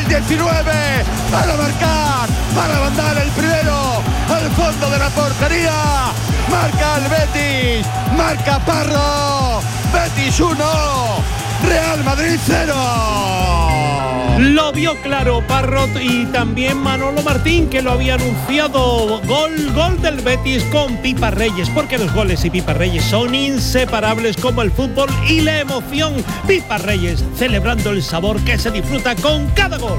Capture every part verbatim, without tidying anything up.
el diecinueve, para marcar, para mandar el primero al fondo de la portería. Marca el Betis, marca Parro. Betis uno, Real Madrid cero. Lo vio claro Parrot y también Manolo Martín, que lo había anunciado. Gol, gol del Betis con Pipa Reyes, porque los goles y Pipa Reyes son inseparables como el fútbol y la emoción. Pipa Reyes celebrando el sabor que se disfruta con cada gol.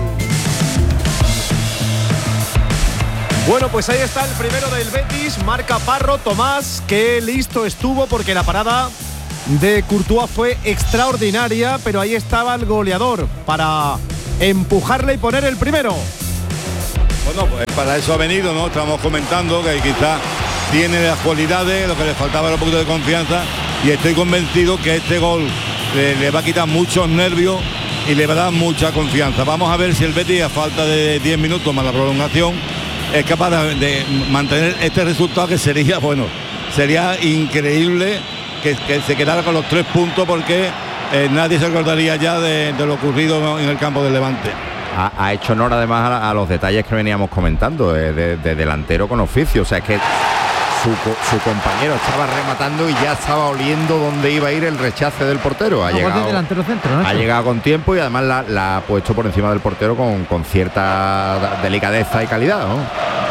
Bueno, pues ahí está el primero del Betis, marca Parro. Tomás, que listo estuvo porque la parada de Courtois fue extraordinaria, pero ahí estaba el goleador para empujarle y poner el primero. Bueno, pues para eso ha venido, ¿no? Estamos comentando que quizás tiene las cualidades, lo que le faltaba era un poquito de confianza, y estoy convencido que este gol le, le va a quitar muchos nervios y le va a dar mucha confianza. Vamos a ver si el Betis, a falta de diez minutos más la prolongación, es capaz de, de mantener este resultado, que sería, bueno, sería increíble que, que se quedara con los tres puntos, porque eh, nadie se acordaría ya de, de lo ocurrido en el campo del Levante. Ha, ha hecho honor además a, a los detalles que veníamos comentando, de, de, de delantero con oficio. O sea, es que su, su compañero estaba rematando y ya estaba oliendo dónde iba a ir el rechace del portero. Ha, no, llegado, delantero centro, ¿no? ha llegado con tiempo y además la, la ha puesto por encima del portero con, con cierta delicadeza y calidad, ¿no?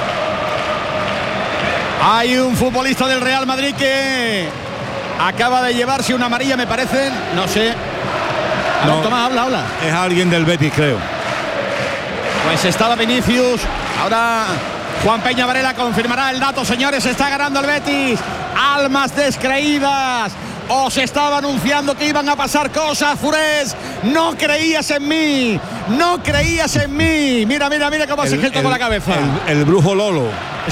Hay un futbolista del Real Madrid que acaba de llevarse una amarilla, me parece, no sé. A ver, No, Tomás, habla, habla. Es alguien del Betis, creo. Pues estaba Vinicius, ahora Juan Peña Varela confirmará el dato, señores. Está ganando el Betis. Almas descreídas. Os estaba anunciando que iban a pasar cosas, Furés. No creías en mí. No creías en mí. Mira, mira, mira cómo se gesta con la cabeza. El, el brujo Lolo.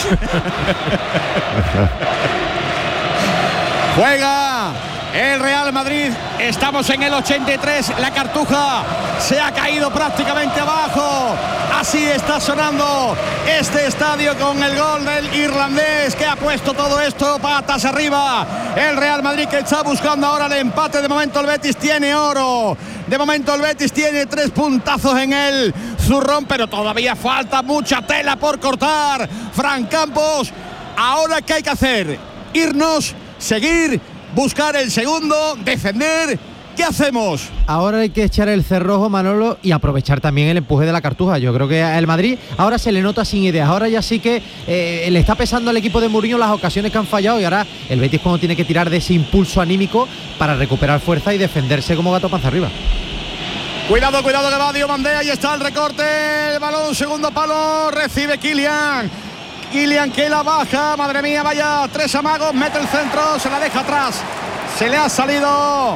Juega el Real Madrid. Estamos en el ochenta y tres. La Cartuja se ha caído prácticamente abajo. Así está sonando este estadio con el gol del irlandés, que ha puesto todo esto patas arriba. El Real Madrid, que está buscando ahora el empate. De momento el Betis tiene oro. De momento el Betis tiene tres puntazos en el zurrón, pero todavía falta mucha tela por cortar. Fran Campos, ¿ahora qué hay que hacer? Irnos, seguir, buscar el segundo, defender. ¿Qué hacemos? Ahora hay que echar el cerrojo, Manolo, y aprovechar también el empuje de la Cartuja. Yo creo que el Madrid ahora se le nota sin ideas. Ahora ya sí que eh, le está pesando al equipo de Mourinho las ocasiones que han fallado, y ahora el Betis cuando tiene que tirar de ese impulso anímico para recuperar fuerza y defenderse como gato panza arriba. Cuidado, cuidado que va Diomandé. Ahí está el recorte. El balón, segundo palo. Recibe Kylian. Kylian que la baja. Madre mía, vaya tres amagos. Mete el centro. Se la deja atrás. Se le ha salido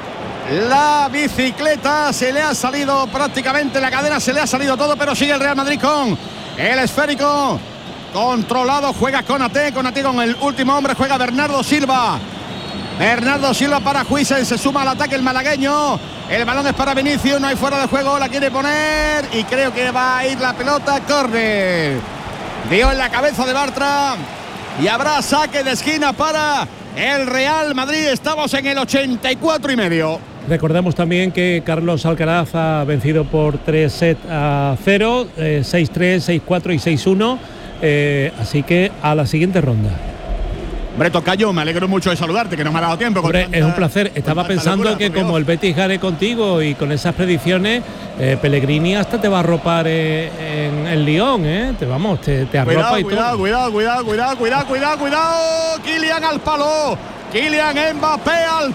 la bicicleta. Se le ha salido prácticamente la cadena. Se le ha salido todo. Pero sigue el Real Madrid con el esférico controlado. Juega Konaté. Konaté con el último hombre. Juega Bernardo Silva. Bernardo Silva para Huijsen. Se suma al ataque el malagueño. El balón es para Vinicius, no hay fuera de juego, la quiere poner y creo que va a ir la pelota, córner. Dio en la cabeza de Bartra y habrá saque de esquina para el Real Madrid. Estamos en el ochenta y cuatro y medio. Recordamos también que Carlos Alcaraz ha vencido por tres sets a cero, eh, seis tres, seis cuatro y seis uno, eh, así que a la siguiente ronda. Hombre, tocayo, me alegro mucho de saludarte, que no me ha dado tiempo. Hombre, tanta, es un placer. Estaba pensando locura, que como Dios. El Betis gane contigo y con esas predicciones, eh, Pellegrini hasta te va a arropar eh, en el Lyon, ¿eh? Te vamos, te, te arropa cuidado, y cuidado, todo. Cuidado, cuidado, cuidado, cuidado, cuidado, cuidado. Kylian al palo. Kylian Mbappé al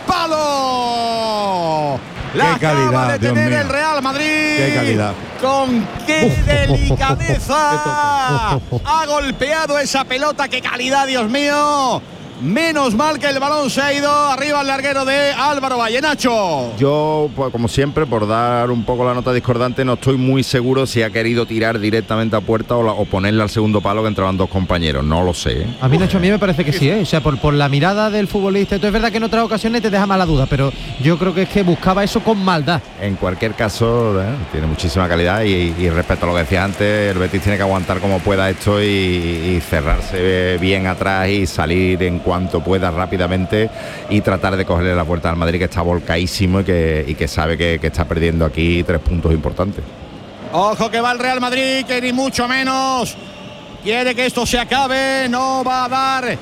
palo. La qué calidad, acaba de Dios tener mío. el Real Madrid. Qué calidad. Con qué delicadeza ha golpeado esa pelota. Qué calidad, Dios mío. Menos mal que el balón se ha ido arriba al larguero de Álvaro Valle. Nacho. Yo, pues, como siempre, por dar un poco la nota discordante, no estoy muy seguro si ha querido tirar directamente a puerta o, la, o ponerle al segundo palo que entraban dos compañeros. No lo sé, ¿eh? A mí, Nacho, a mí me parece que sí, ¿eh? O sea, por, por la mirada del futbolista. Esto es verdad que en otras ocasiones te deja mala duda, pero yo creo que es que buscaba eso con maldad. En cualquier caso, ¿eh? Tiene muchísima calidad y, y respecto a lo que decía antes, el Betis tiene que aguantar como pueda esto y, y cerrarse bien atrás y salir en cuanto pueda rápidamente y tratar de cogerle la vuelta al Madrid, que está volcadísimo y que, y que sabe que, que está perdiendo aquí tres puntos importantes. Ojo que va el Real Madrid, que ni mucho menos quiere que esto se acabe. No va a dar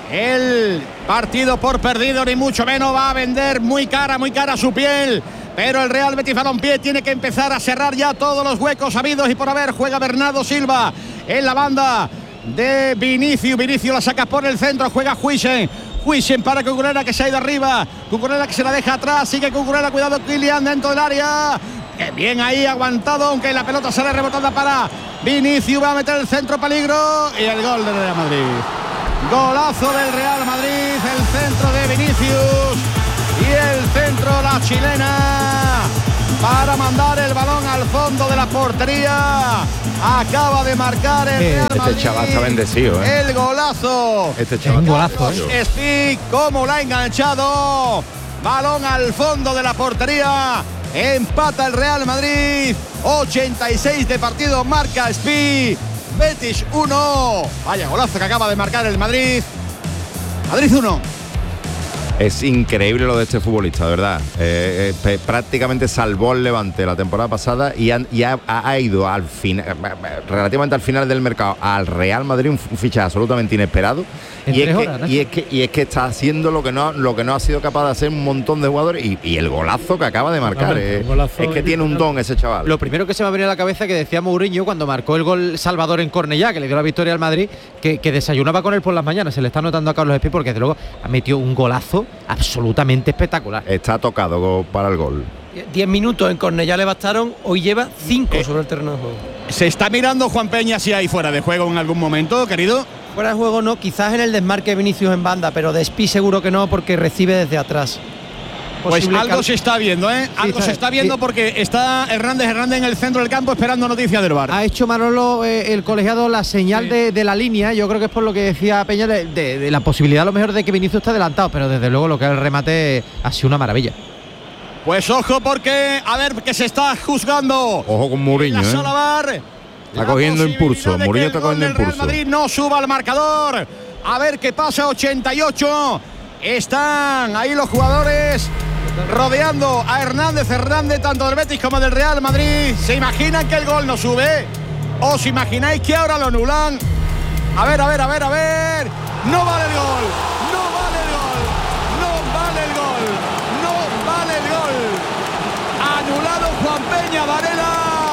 el partido por perdido, ni mucho menos. Va a vender muy cara, muy cara su piel. Pero el Real Betis Balompié tiene que empezar a cerrar ya todos los huecos habidos y por haber. Juega Bernardo Silva en la banda de Vinicius. Vinicius la saca por el centro, juega Huijsen. Huijsen para Cucurella, que se ha ido arriba. Cucurella que se la deja atrás. Sigue Cucurella, cuidado Kylian dentro del área. Que bien ahí aguantado, aunque la pelota sale rebotada para Vinicius. Va a meter el centro, peligro. Y el gol del Real Madrid. Golazo del Real Madrid. El centro de Vinicius. Y el centro, la chilena, para mandar el balón al fondo de la portería. Acaba de marcar el Real Madrid. Este chaval está bendecido, ¿eh? El golazo. Este chaval. Un golazo, ¿eh? Speak, cómo la ha enganchado. Balón al fondo de la portería. Empata el Real Madrid. ochenta y seis de partido, marca Speak. Betis uno. Vaya golazo que acaba de marcar el Madrid. Madrid uno. Es increíble lo de este futbolista, de verdad. Eh, eh, prácticamente salvó el Levante la temporada pasada y, han, y ha, ha ido al final, relativamente al final del mercado, al Real Madrid, un fichaje absolutamente inesperado. Y es, horas, que, ¿no? y, es que, y es que está haciendo lo que no, lo que no ha sido capaz de hacer un montón de jugadores y, y el golazo que acaba de marcar. Eh, es que tiene un don ese chaval. Lo primero que se me abrió a la cabeza que decía Mourinho cuando marcó el gol Salvador en Cornellá, que le dio la victoria al Madrid, que, que desayunaba con él por las mañanas. Se le está notando a Carlos Espí porque desde luego ha metido un golazo absolutamente espectacular. Está tocado para el gol. diez minutos en Cornellá le bastaron, hoy lleva cinco eh, sobre el terreno de juego. ¿Se está mirando Juan Peña si hay fuera de juego en algún momento, querido? Fuera de juego no, quizás en el desmarque de Vinicius en banda, pero de Espí seguro que no, porque recibe desde atrás. Pues algo se está viendo, ¿eh? Algo sí, se está viendo sí. Porque está Hernández Hernández en el centro del campo esperando noticias del V A R. Ha hecho Manolo, eh, el colegiado, la señal sí. de, de la línea. Yo creo que es por lo que decía Peña, de, de, de la posibilidad a lo mejor de que Vinicius esté adelantado, pero desde luego lo que es el remate ha sido una maravilla. Pues ojo porque, a ver, que se está juzgando. Ojo con Mourinho, la ¿eh? sala V A R. Está cogiendo impulso, Mourinho está cogiendo impulso. Real Madrid no suba al marcador. A ver qué pasa, ochenta y ocho. Están ahí los jugadores rodeando a Hernández Hernández, tanto del Betis como del Real Madrid. ¿Se imaginan que el gol no sube? ¿Os imagináis que ahora lo anulan? A ver, a ver, a ver, a ver. No vale el gol. No vale el gol. No vale el gol. No vale el gol. Anulado Juan Peña Varela.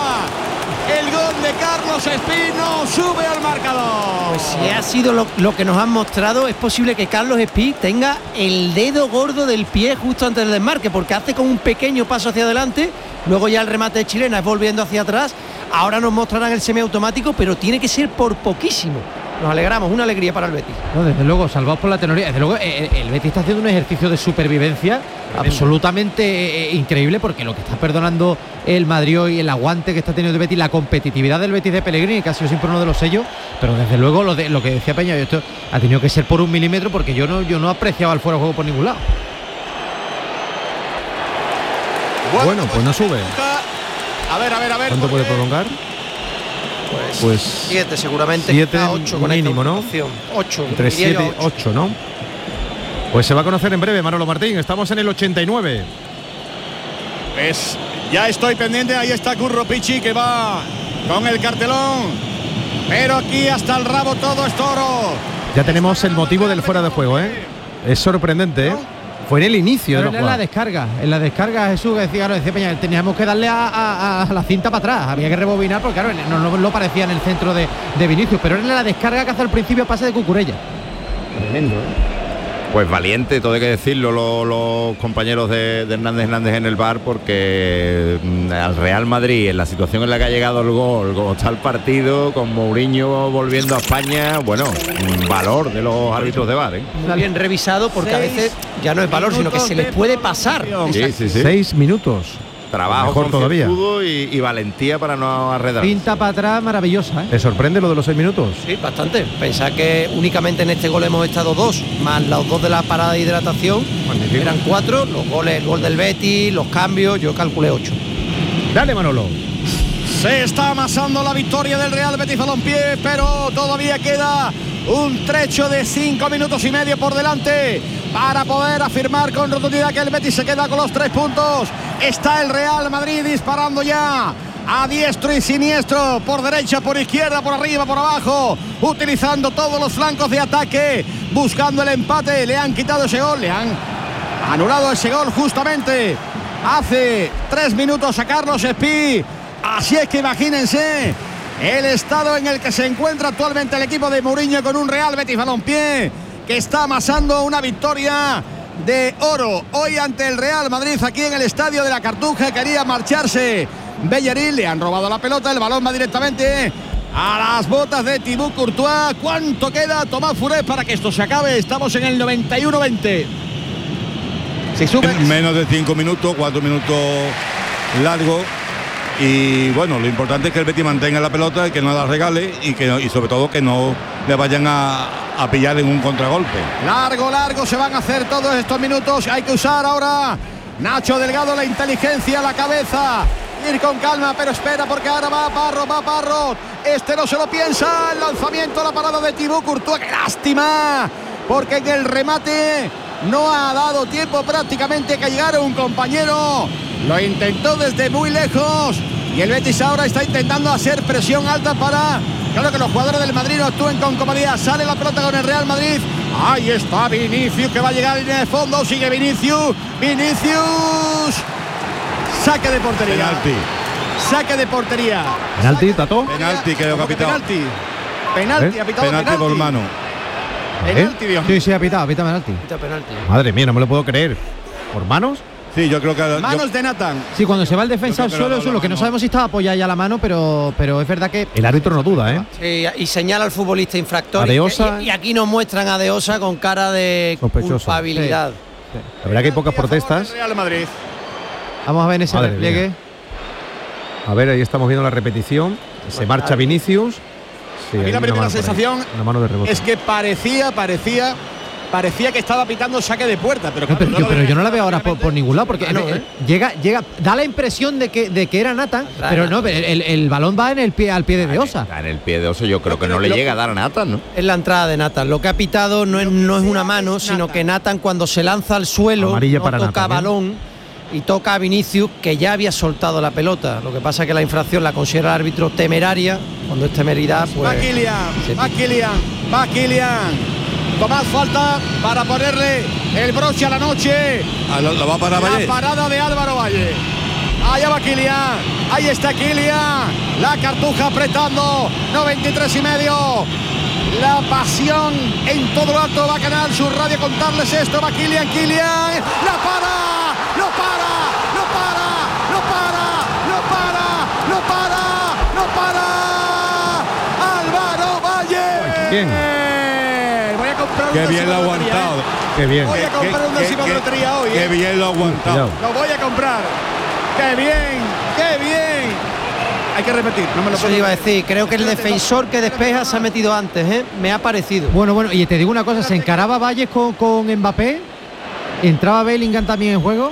El gol de Carlos Espí sube al marcador. Pues si ha sido lo, lo que nos han mostrado, es posible que Carlos Espí tenga el dedo gordo del pie justo antes del desmarque, porque hace como un pequeño paso hacia adelante, luego ya el remate de Chilena es volviendo hacia atrás. Ahora nos mostrarán el semiautomático, pero tiene que ser por poquísimo. Nos alegramos, una alegría para el Betis. No, desde luego, salvados por la tecnología. Desde luego, el, el Betis está haciendo un ejercicio de supervivencia tremendo, absolutamente eh, increíble, porque lo que está perdonando el Madrid hoy, el aguante que está teniendo el Betis, la competitividad del Betis de Pellegrini, que ha sido siempre uno de los sellos, pero desde luego lo, de, lo que decía Peña, esto ha tenido que ser por un milímetro, porque yo no, yo no apreciaba el fuera de juego por ningún lado. Bueno, bueno pues no sube. A ver, a ver, a ver. ¿Cuánto puede prolongar? Pues, pues siete seguramente, siete ocho con mínimo, ¿no? ocho. Entre siete y ocho, ¿no? Pues se va a conocer en breve, Manolo Martín. Estamos en el ochenta y nueve. Pues ya estoy pendiente. Ahí está Curro Pichi, que va con el cartelón. Pero aquí hasta el rabo todo es toro. Ya tenemos el motivo del fuera de juego, ¿eh? Es sorprendente, ¿eh? Fue en el inicio. Pero de en la descarga, en la descarga, Jesús, que decía, claro, decía Peña, teníamos que darle a, a, a la cinta para atrás, había que rebobinar, porque claro, no, no lo parecía en el centro de, de Vinicius, pero era la descarga que hace al principio pase de Cucurella. Tremendo, ¿eh? Pues valiente, todo hay que decirlo, los, los compañeros de, de Hernández Hernández en el V A R, porque al Real Madrid, en la situación en la que ha llegado el gol, como está el partido, con Mourinho volviendo a España, bueno, un valor de los árbitros de V A R, ¿eh? Muy bien revisado, porque Seis a veces ya no es valor, sino que se les puede pasar. Sí, sí, sí. Seis minutos. Trabajo mejor todavía y, y valentía para no arredrar. Pinta para atrás maravillosa, ¿eh? ¿Te sorprende lo de los seis minutos? Sí, bastante. Pensad que únicamente en este gol hemos estado dos, más los dos de la parada de hidratación. Magnífico. Eran cuatro, los goles, el gol del Betis, los cambios, yo calculé ocho. Dale, Manolo. Se está amasando la victoria del Real Betis Balompié, pero todavía queda un trecho de cinco minutos y medio por delante para poder afirmar con rotundidad que el Betis se queda con los tres puntos. Está el Real Madrid disparando ya a diestro y siniestro, por derecha, por izquierda, por arriba, por abajo, utilizando todos los flancos de ataque, buscando el empate. Le han quitado ese gol, le han anulado ese gol justamente hace tres minutos a Carlos Espí. Así es que imagínense el estado en el que se encuentra actualmente el equipo de Mourinho, con un Real Betis Balompié que está amasando una victoria de oro hoy ante el Real Madrid aquí en el Estadio de la Cartuja. Quería marcharse Bellerín, le han robado la pelota, el balón va directamente a las botas de Thibaut Courtois. ¿Cuánto queda, Tomás Furet, para que esto se acabe? Estamos en el noventa y uno veinte. Si sube menos de cinco minutos, cuatro minutos largos. Y bueno, lo importante es que el Betis mantenga la pelota y que no la regale, y que y sobre todo que no le vayan a, a pillar en un contragolpe. Largo, largo se van a hacer todos estos minutos. Hay que usar ahora Nacho Delgado la inteligencia, la cabeza, ir con calma, pero espera, porque ahora va Parro, va Parro. Este no se lo piensa, el lanzamiento, la parada de Thibaut Courtois. ¡Qué lástima! Porque en el remate no ha dado tiempo prácticamente que llegara un compañero. Lo intentó desde muy lejos y el Betis ahora está intentando hacer presión alta para, claro, que los jugadores del Madrid no actúen con comodidad. Sale la pelota con el Real Madrid. Ahí está Vinicius, que va a llegar en el fondo. Sigue Vinicius. Vinicius. Saque de portería. Penalti. Saque de portería. ¿Penalti, Tato? Penalti, creo que ha pitado. Penalti. Penalti, ¿Eh? ha pitado Penalti penalti. por mano. Penalti, Dios. Sí, sí, ha pitado, ha pitado penalti. Madre mía, no me lo puedo creer. ¿Por manos? Sí, yo creo que... Manos yo, de Nathan. Sí, cuando se va el defensa Yo al creo que suelo, le ha eso dado lo que la no mano. sabemos si estaba apoyada ya la mano, pero, pero es verdad que El árbitro no duda, ¿eh? Sí, y señala al futbolista infractor. Adeosa. Y, y aquí nos muestran a Adeosa con cara de Sospechoso. culpabilidad. La verdad que hay pocas protestas. Real Madrid. vamos a ver en ese Madre repliegue. mía. A ver, ahí estamos viendo la repetición. Se marcha Vinicius. Sí, A mí hay la una primera mano por ahí. sensación Una mano de rebote. es que parecía, parecía, parecía que estaba pitando saque de puerta, pero, No, claro, pero, no yo, lo pero ve- yo no la veo ahora por, por ningún lado, porque Ah, no, eh, ¿eh? llega, llega, da la impresión de que, de que era Nathan, Rara. pero no, el, el- el balón va en el pie, al pie de Deosa. Está en el pie de oso, yo creo que no le Lo- llega a dar a Nathan, ¿no? Es la entrada de Nathan. Lo que ha pitado no es, no es una mano, sino que Nathan, cuando se lanza al suelo, Amarilla no para toca Nathan, ¿eh? balón y toca a Vinicius, que ya había soltado la pelota. Lo que pasa es que la infracción la considera el árbitro temeraria. Cuando es temeridad, pues... Va Kylian, se va Kylian, va Kylian. Tomás, falta para ponerle el broche a la noche. Ah, lo, lo va para La Valle. parada de Álvaro Valle. Allá va Kylian. Ahí está Kylian. La Cartuja apretando. noventa y tres y medio. La pasión en todo lo alto. Va a Canal Sur Radio contarles esto. Va Kylian, Kylian. La para. No para. No para. No para. No para. No para. No para. Álvaro Valle. Bien. Voy a comprar Qué una bien lo ha psicometría, aguantado. ¿eh? Qué bien. Voy a comprar un décimo de lotería hoy, Qué ¿eh? bien lo ha aguantado. Cuidado. Lo voy a comprar. ¡Qué bien! ¡Qué bien! Hay que repetir, no me lo Eso puedo le iba a creer. decir. Creo que el defensor que despeja se ha metido antes, ¿eh? Me ha parecido. Bueno, bueno, y te digo una cosa, se encaraba Valles con, con Mbappé, entraba Bellingham también en juego.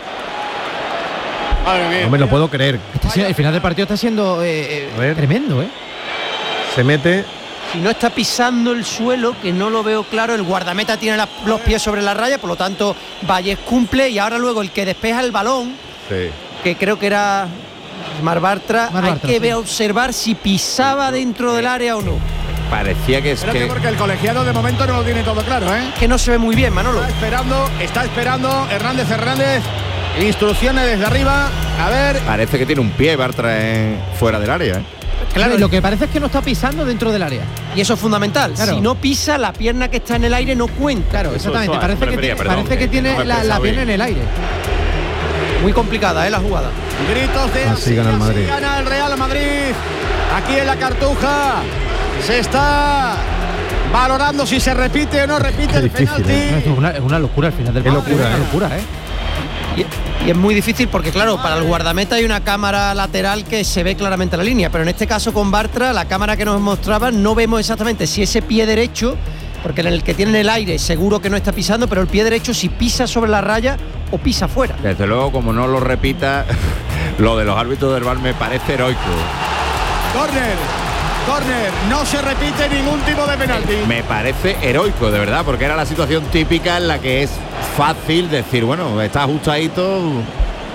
Madre mía. No me lo puedo creer. Está siendo- el final del partido está siendo eh, A ver. eh, tremendo, ¿eh? Se mete. Si no está pisando el suelo, que no lo veo claro, el guardameta tiene la- los pies sobre la raya, por lo tanto Valles cumple, y ahora luego el que despeja el balón, Sí. que creo que era Mar Bartra, Mar hay Bartra, que sí. ver, observar si pisaba dentro del área o no. Parecía que es Espérate, que... porque el colegiado de momento no lo tiene todo claro, ¿eh? Que no se ve muy bien, Manolo. Está esperando, está esperando Hernández Hernández. Instrucciones desde arriba. A ver. Parece que tiene un pie Bartra en- fuera del área, ¿eh? Claro, y lo que parece es que no está pisando dentro del área. Y eso es fundamental. Claro. Si no pisa, la pierna que está en el aire no cuenta. Claro, exactamente. eso, parece, me que refería, tiene, perdón, parece que que tiene no me he la, la expresado pierna bien. en el aire. Muy complicada, ¿eh? La jugada. Gritos de Así gana el así Madrid. gana el Real Madrid. Aquí en la Cartuja. Se está valorando si se repite o no repite Qué el difícil, penalti. ¿eh? Es una, es una locura al final del Qué partido. locura, es una ¿eh? locura, ¿eh? Y, y es muy difícil porque, claro, para el guardameta hay una cámara lateral que se ve claramente la línea, pero en este caso con Bartra, la cámara que nos mostraba, no vemos exactamente si ese pie derecho, porque en el que tiene en el aire seguro que no está pisando, pero el pie derecho si pisa sobre la raya o pisa fuera. Desde luego, como no lo repita, lo de los árbitros del V A R me parece heroico. Corner. Corner. No se repite ningún tipo de penalti. Me parece heroico, de verdad, porque era la situación típica en la que es fácil decir, bueno, está ajustadito,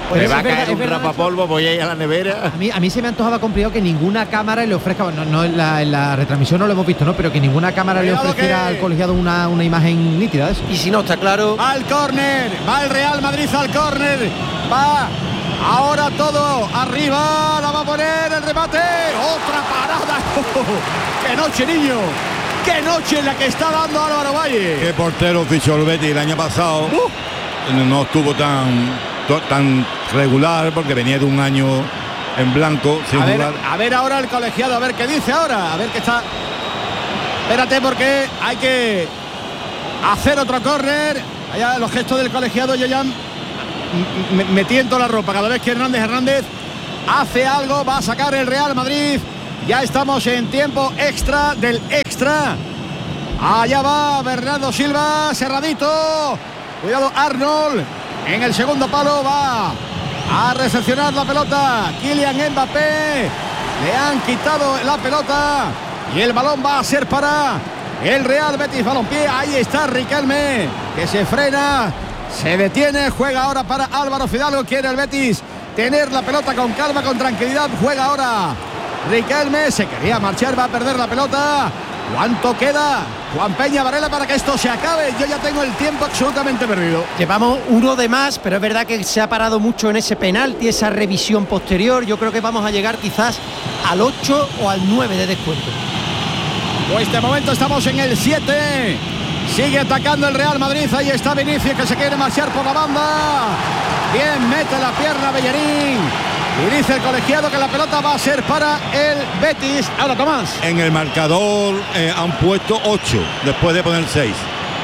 Pues me es va a verdad, caer es un verdad, rapapolvo, voy a ir a la nevera. A mí, a mí se me ha antojado complicado que ninguna cámara le ofrezca, no, no en, la, en la retransmisión no lo hemos visto, ¿no? Pero que ninguna cámara Cuidado le ofreciera que- al colegiado una, una imagen nítida de eso. Y si no está claro, Va al córner, va el Real Madrid al córner, va ahora todo arriba, la va a poner el remate, otra parada. ¡Qué noche, niño! ¡Qué noche en la que está dando Álvaro Valle! Qué portero fichó el Betis el año pasado. Uh. No estuvo tan, to- tan regular porque venía de un año en blanco sin A ver, jugar. a ver ahora el colegiado, a ver qué dice ahora, a ver qué está. Espérate porque hay que hacer otro córner. Allá los gestos del colegiado, yo ya m- m- me tiento la ropa cada vez que Hernández Hernández hace algo, va a sacar el Real Madrid. Ya estamos en tiempo extra del extra. Allá va Bernardo Silva, cerradito. Cuidado Arnold. En el segundo palo va a recepcionar la pelota Kylian Mbappé. Le han quitado la pelota y el balón va a ser para el Real Betis Balompié. Ahí está Riquelme, que se frena, se detiene, juega ahora para Álvaro Fidalgo. Quiere el Betis tener la pelota con calma, con tranquilidad. Juega ahora Riquelme, se quería marchar, va a perder la pelota. ¿Cuánto queda? Juan Peña Varela para que esto se acabe. Yo ya tengo el tiempo absolutamente perdido. llevamos uno de más, pero es verdad que se ha parado mucho en ese penalti, esa revisión posterior. Yo creo que vamos a llegar quizás al ocho o al nueve de descuento. Pues de momento estamos en el siete. Sigue atacando el Real Madrid. Ahí está Vinicius, que se quiere marchar por la banda. Bien, mete la pierna Bellerín. Y dice el colegiado que la pelota va a ser para el Betis. Ahora Tomás. En el marcador eh, han puesto ocho después de poner seis.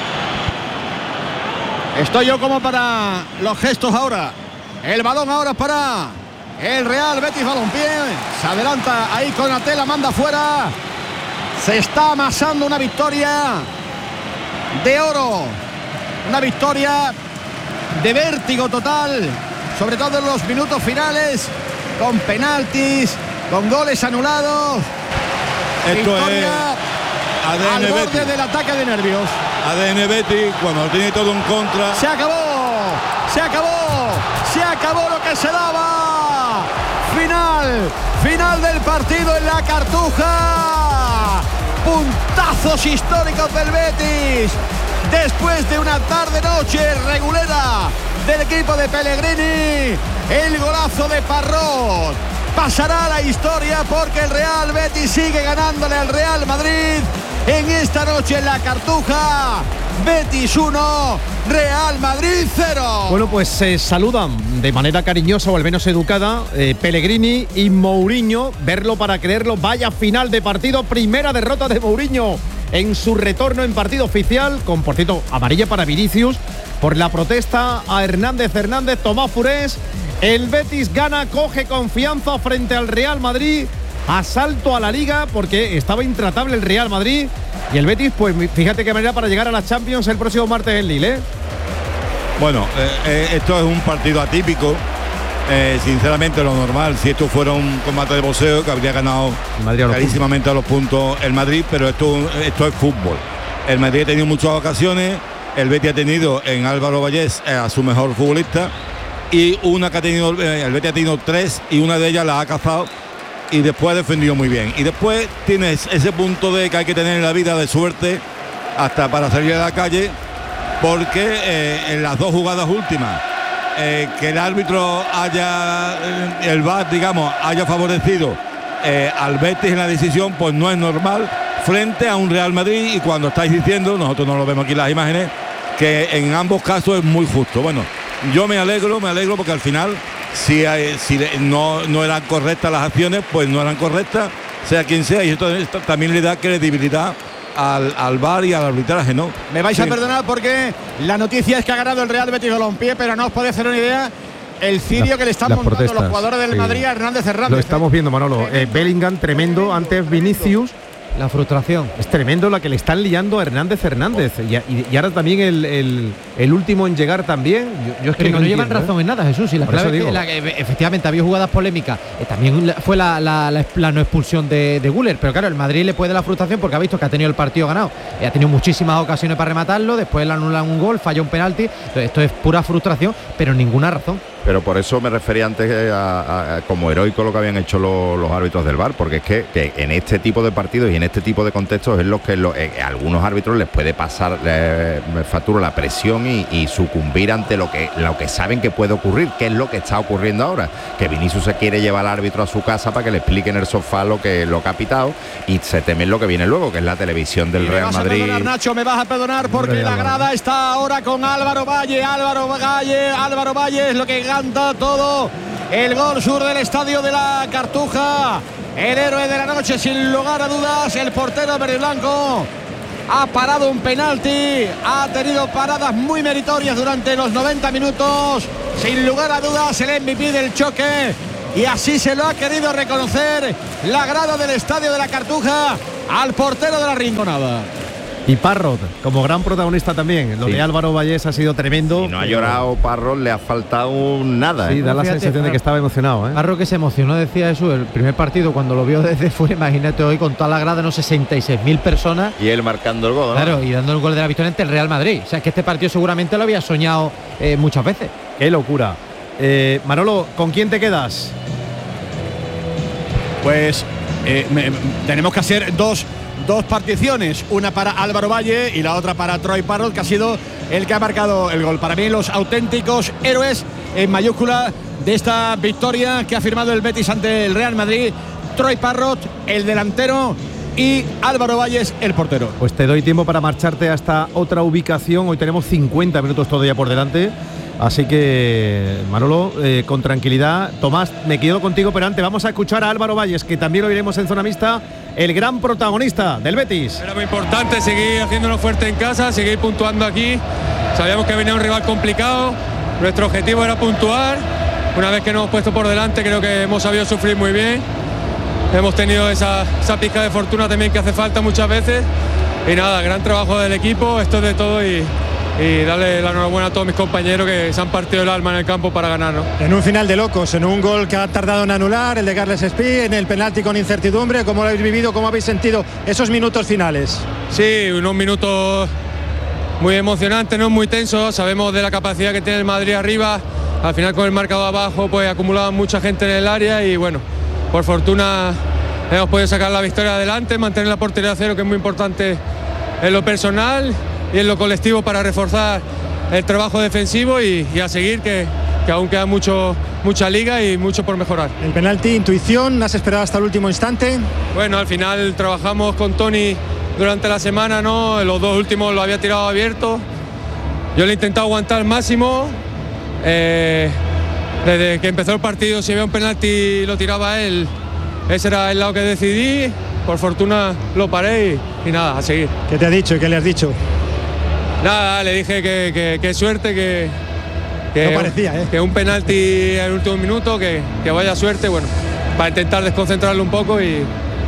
Estoy yo como para los gestos ahora. El balón ahora para el Real Betis Balompié. Se adelanta ahí con la tela, manda fuera. Se está amasando una victoria de oro. Una victoria de vértigo total. Sobre todo en los minutos finales. Con penaltis, con goles anulados. Esto victoria es A D al N borde Betis. del ataque de nervios. A D N Betis, cuando lo tiene todo en contra. Se acabó, se acabó, se acabó lo que se daba. Final, final del partido en la Cartuja. Puntazos históricos del Betis. Después de una tarde-noche regulera del equipo de Pellegrini, el golazo de Parrot pasará a la historia porque el Real Betis sigue ganándole al Real Madrid en esta noche en la Cartuja. Betis uno, Real Madrid cero. Bueno, pues se saludan de manera cariñosa o al menos educada eh, Pellegrini y Mourinho. Verlo para creerlo. Vaya final de partido. Primera derrota de Mourinho en su retorno en partido oficial, con, por cierto, amarilla para Vinicius por la protesta a Hernández Hernández. Tomás Furés. El Betis gana, coge confianza frente al Real Madrid. Asalto a la Liga porque estaba intratable el Real Madrid. Y el Betis, pues fíjate qué manera para llegar a la Champions el próximo martes en Lille, ¿eh? Bueno, eh, eh, esto es un partido atípico. Eh, sinceramente, lo normal, si esto fuera un combate de boxeo, que habría ganado El Madrid a los clarísimamente a los puntos el Madrid, pero esto, esto es fútbol. El Madrid ha tenido muchas ocasiones, el Betis ha tenido en Álvaro Vallés eh, a su mejor futbolista, y una que ha tenido, eh, el Betis ha tenido tres, y una de ellas la ha cazado, y después ha defendido muy bien. Y después tienes ese punto de que hay que tener en la vida de suerte hasta para salir a la calle, porque eh, en las dos jugadas últimas, eh, que el árbitro haya, eh, el V A R, digamos, haya favorecido eh, al Betis en la decisión, pues no es normal frente a un Real Madrid. Y cuando estáis diciendo, nosotros no lo vemos aquí en las imágenes, que en ambos casos es muy justo. Bueno, yo me alegro, me alegro porque al final, si, hay, si no, no eran correctas las acciones, pues no eran correctas, sea quien sea, y esto, esto también le da credibilidad al, al V A R y al arbitraje, ¿no? Me vais Sí. a perdonar porque la noticia es que ha ganado el Real Betis Balompié, pero no os podéis hacer una idea el cirio La- que le están las montando protestas, los jugadores del sí. Madrid a Hernández Hernández. Lo estamos viendo, Manolo. Eh, Bellingham, tremendo. Antes Vinicius. La frustración. Es tremendo la que le están liando a Hernández Hernández. Y, y- y ahora también el, el- el último en llegar también. Yo, yo es que Pero no, que no llevan entiendo, ¿eh? razón en nada, Jesús. Y la Por eso clave es que digo. la- que efectivamente había jugadas polémicas. Eh, también la- fue la, la- la- la no expulsión de, de Güler. Pero claro, el Madrid le puede la frustración porque ha visto que ha tenido el partido ganado. Eh, ha tenido muchísimas ocasiones para rematarlo. Después le anulan un gol, falla un penalti. Entonces, esto es pura frustración, pero ninguna razón. Pero por eso me refería antes a, a, como heroico lo que habían hecho los, los árbitros del V A R, porque es que, que en este tipo de partidos y en este tipo de contextos es lo que lo, eh, a algunos árbitros les puede pasar eh, factura la presión y, y sucumbir ante lo que, lo que saben que puede ocurrir, que es lo que está ocurriendo ahora, que Vinicius se quiere llevar al árbitro a su casa para que le explique en el sofá lo que, lo que ha pitado y se temen lo que viene luego, que es la televisión del Real Madrid. Me vas a perdonar, Nacho, me vas a perdonar porque la grada está ahora con Álvaro Valle, Álvaro Valle, Álvaro Valle es lo que canta todo el gol sur del estadio de la Cartuja. El héroe de la noche, sin lugar a dudas, el portero verde y blanco. Ha parado un penalti, ha tenido paradas muy meritorias durante los noventa minutos. Sin lugar a dudas, el M V P del choque. Y así se lo ha querido reconocer la grada del estadio de la Cartuja al portero de la Rinconada. Y Parrot, como gran protagonista también. Lo sí. de Álvaro Vallés ha sido tremendo. Si no ha llorado Parrot, le ha faltado nada. Sí, ¿eh? da la Fíjate, sensación de que estaba emocionado. ¿eh? Parrot que se emocionó, decía eso, el primer partido cuando lo vio desde fuera, imagínate hoy con toda la grada, no sesenta y seis mil personas. Y él marcando el gol, ¿no? Claro, y dando el gol de la victoria ante el Real Madrid. O sea, es que este partido seguramente lo había soñado eh, muchas veces. Qué locura. Eh, Manolo, ¿con quién te quedas? Pues eh, me, tenemos que hacer dos, dos particiones, una para Álvaro Valle y la otra para Troy Parrott, que ha sido el que ha marcado el gol. Para mí, los auténticos héroes en mayúscula de esta victoria que ha firmado el Betis ante el Real Madrid. Troy Parrott, el delantero, y Álvaro Valles, el portero. Pues te doy tiempo para marcharte hasta otra ubicación. Hoy tenemos cincuenta minutos todavía por delante. Así que, Manolo, eh, con tranquilidad. Tomás, me quedo contigo, pero antes vamos a escuchar a Álvaro Valles, que también lo iremos en zona mixta, el gran protagonista del Betis. Era muy importante seguir haciéndolo fuerte en casa, seguir puntuando aquí. Sabíamos que venía un rival complicado, nuestro objetivo era puntuar. Una vez que nos hemos puesto por delante, creo que hemos sabido sufrir muy bien. Hemos tenido esa, esa pizca de fortuna también que hace falta muchas veces. Y nada, gran trabajo del equipo, esto es de todo y... y darle la enhorabuena a todos mis compañeros que se han partido el alma en el campo para ganarnos. En un final de locos, en un gol que ha tardado en anular, el de Carles Espí, en el penalti con incertidumbre. ¿Cómo lo habéis vivido? ¿Cómo habéis sentido esos minutos finales? Sí, unos minutos muy emocionantes, no muy tensos. Sabemos de la capacidad que tiene el Madrid arriba. Al final, con el marcador abajo, pues acumulaba mucha gente en el área y bueno, por fortuna hemos podido sacar la victoria adelante, mantener la portería a cero, que es muy importante en lo personal y en lo colectivo para reforzar el trabajo defensivo y, y a seguir, que, que aún queda mucho, mucha liga y mucho por mejorar. El penalti, intuición, ¿has esperado hasta el último instante? Bueno, al final trabajamos con Tony durante la semana, ¿no? Los dos últimos lo había tirado abierto. Yo le he intentado aguantar al máximo. Eh, desde que empezó el partido, si había un penalti lo tiraba él. Ese era el lado que decidí. Por fortuna lo paré y, y nada, a seguir. ¿Qué te ha dicho y qué le has dicho? Nada, le dije que, que, que suerte, que, que, no parecía, ¿eh? que un penalti en el último minuto, que, que vaya suerte, bueno, para intentar desconcentrarlo un poco y,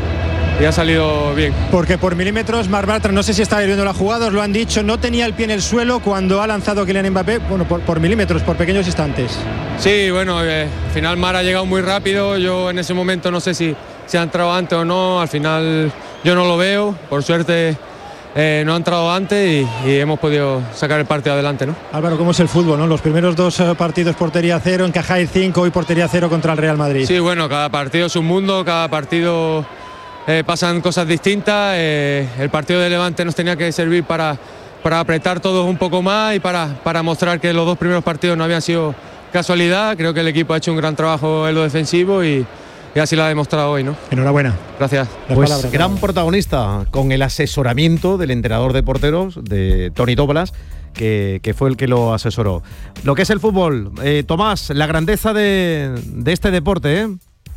y ha salido bien. Porque por milímetros, Marc Bartra, no sé si estabais viendo la jugada, os lo han dicho, no tenía el pie en el suelo cuando ha lanzado Kylian Mbappé, bueno, por, por milímetros, por pequeños instantes. Sí, bueno, eh, al final Mar ha llegado muy rápido, yo en ese momento no sé si, si ha entrado antes o no, al final yo no lo veo, por suerte... Eh, no ha entrado antes y, y hemos podido sacar el partido adelante, ¿no? Álvaro, ¿cómo es el fútbol, no? Los primeros dos uh, partidos portería cero, encajáis cinco y portería cero contra el Real Madrid. Sí, bueno, cada partido es un mundo, cada partido eh, pasan cosas distintas. Eh, el partido de Levante nos tenía que servir para, para apretar todos un poco más y para, para mostrar que los dos primeros partidos no habían sido casualidad. Creo que el equipo ha hecho un gran trabajo en lo defensivo y Y así lo ha demostrado hoy, ¿no? Enhorabuena. Gracias. Pues palabras, gran protagonista, con el asesoramiento del entrenador de porteros, de Tony Toblas, que, que fue el que lo asesoró. Lo que es el fútbol, eh, Tomás, la grandeza de, de este deporte, ¿eh?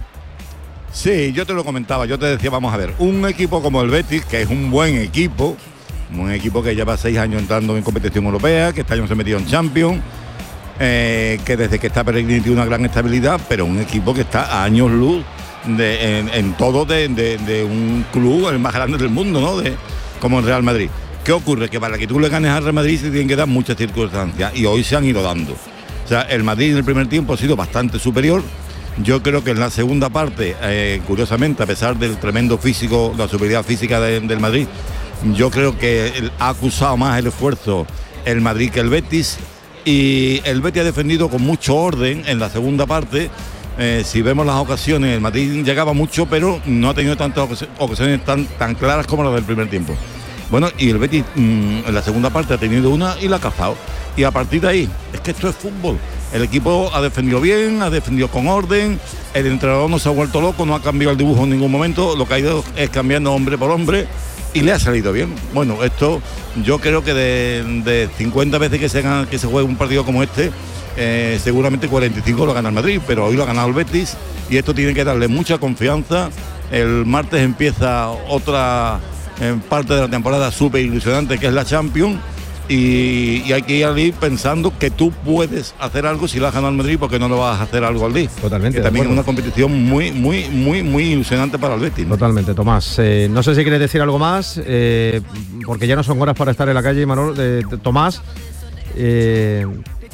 Sí, yo te lo comentaba, yo te decía, vamos a ver, un equipo como el Betis, que es un buen equipo, un equipo que lleva seis años entrando en competición europea, que este año se metió en Champions, Eh, que desde que está Pellegrini tiene una gran estabilidad, pero un equipo que está a años luz de, en, en todo de, de, de un club el más grande del mundo, ¿no? De, como el Real Madrid. ¿Qué ocurre? Que para que tú le ganes al Real Madrid se tienen que dar muchas circunstancias y hoy se han ido dando. O sea, el Madrid en el primer tiempo ha sido bastante superior. Yo creo que en la segunda parte, eh, curiosamente, a pesar del tremendo físico, la superioridad física de, del Madrid, yo creo que ha acusado más el esfuerzo el Madrid que el Betis. y el Betis ha defendido con mucho orden en la segunda parte. Eh, si vemos las ocasiones, el Madrid llegaba mucho, pero no ha tenido tantas ocasiones tan, tan claras como las del primer tiempo. Bueno, y el Betis mmm, en la segunda parte ha tenido una y la ha cazado. Y a partir de ahí, es que esto es fútbol. El equipo ha defendido bien, ha defendido con orden, el entrenador no se ha vuelto loco, no ha cambiado el dibujo en ningún momento, lo que ha ido es cambiando hombre por hombre y le ha salido bien. Bueno, esto yo creo que de, de cincuenta veces que se, gana, que se juegue un partido como este, eh, seguramente cuarenta y cinco lo gana el Madrid, pero hoy lo ha ganado el Betis y esto tiene que darle mucha confianza. El martes empieza otra eh, parte de la temporada súper ilusionante, que es la Champions. Y, y hay que ir al Leeds pensando que tú puedes hacer algo si la has ganado al Madrid, porque no lo vas a hacer algo al Leeds. Totalmente. Que también es una competición muy, muy, muy, muy ilusionante para el Betis, ¿no? Totalmente, Tomás. Eh, no sé si quieres decir algo más, eh, porque ya no son horas para estar en la calle, Manolo. Eh, Tomás. Eh,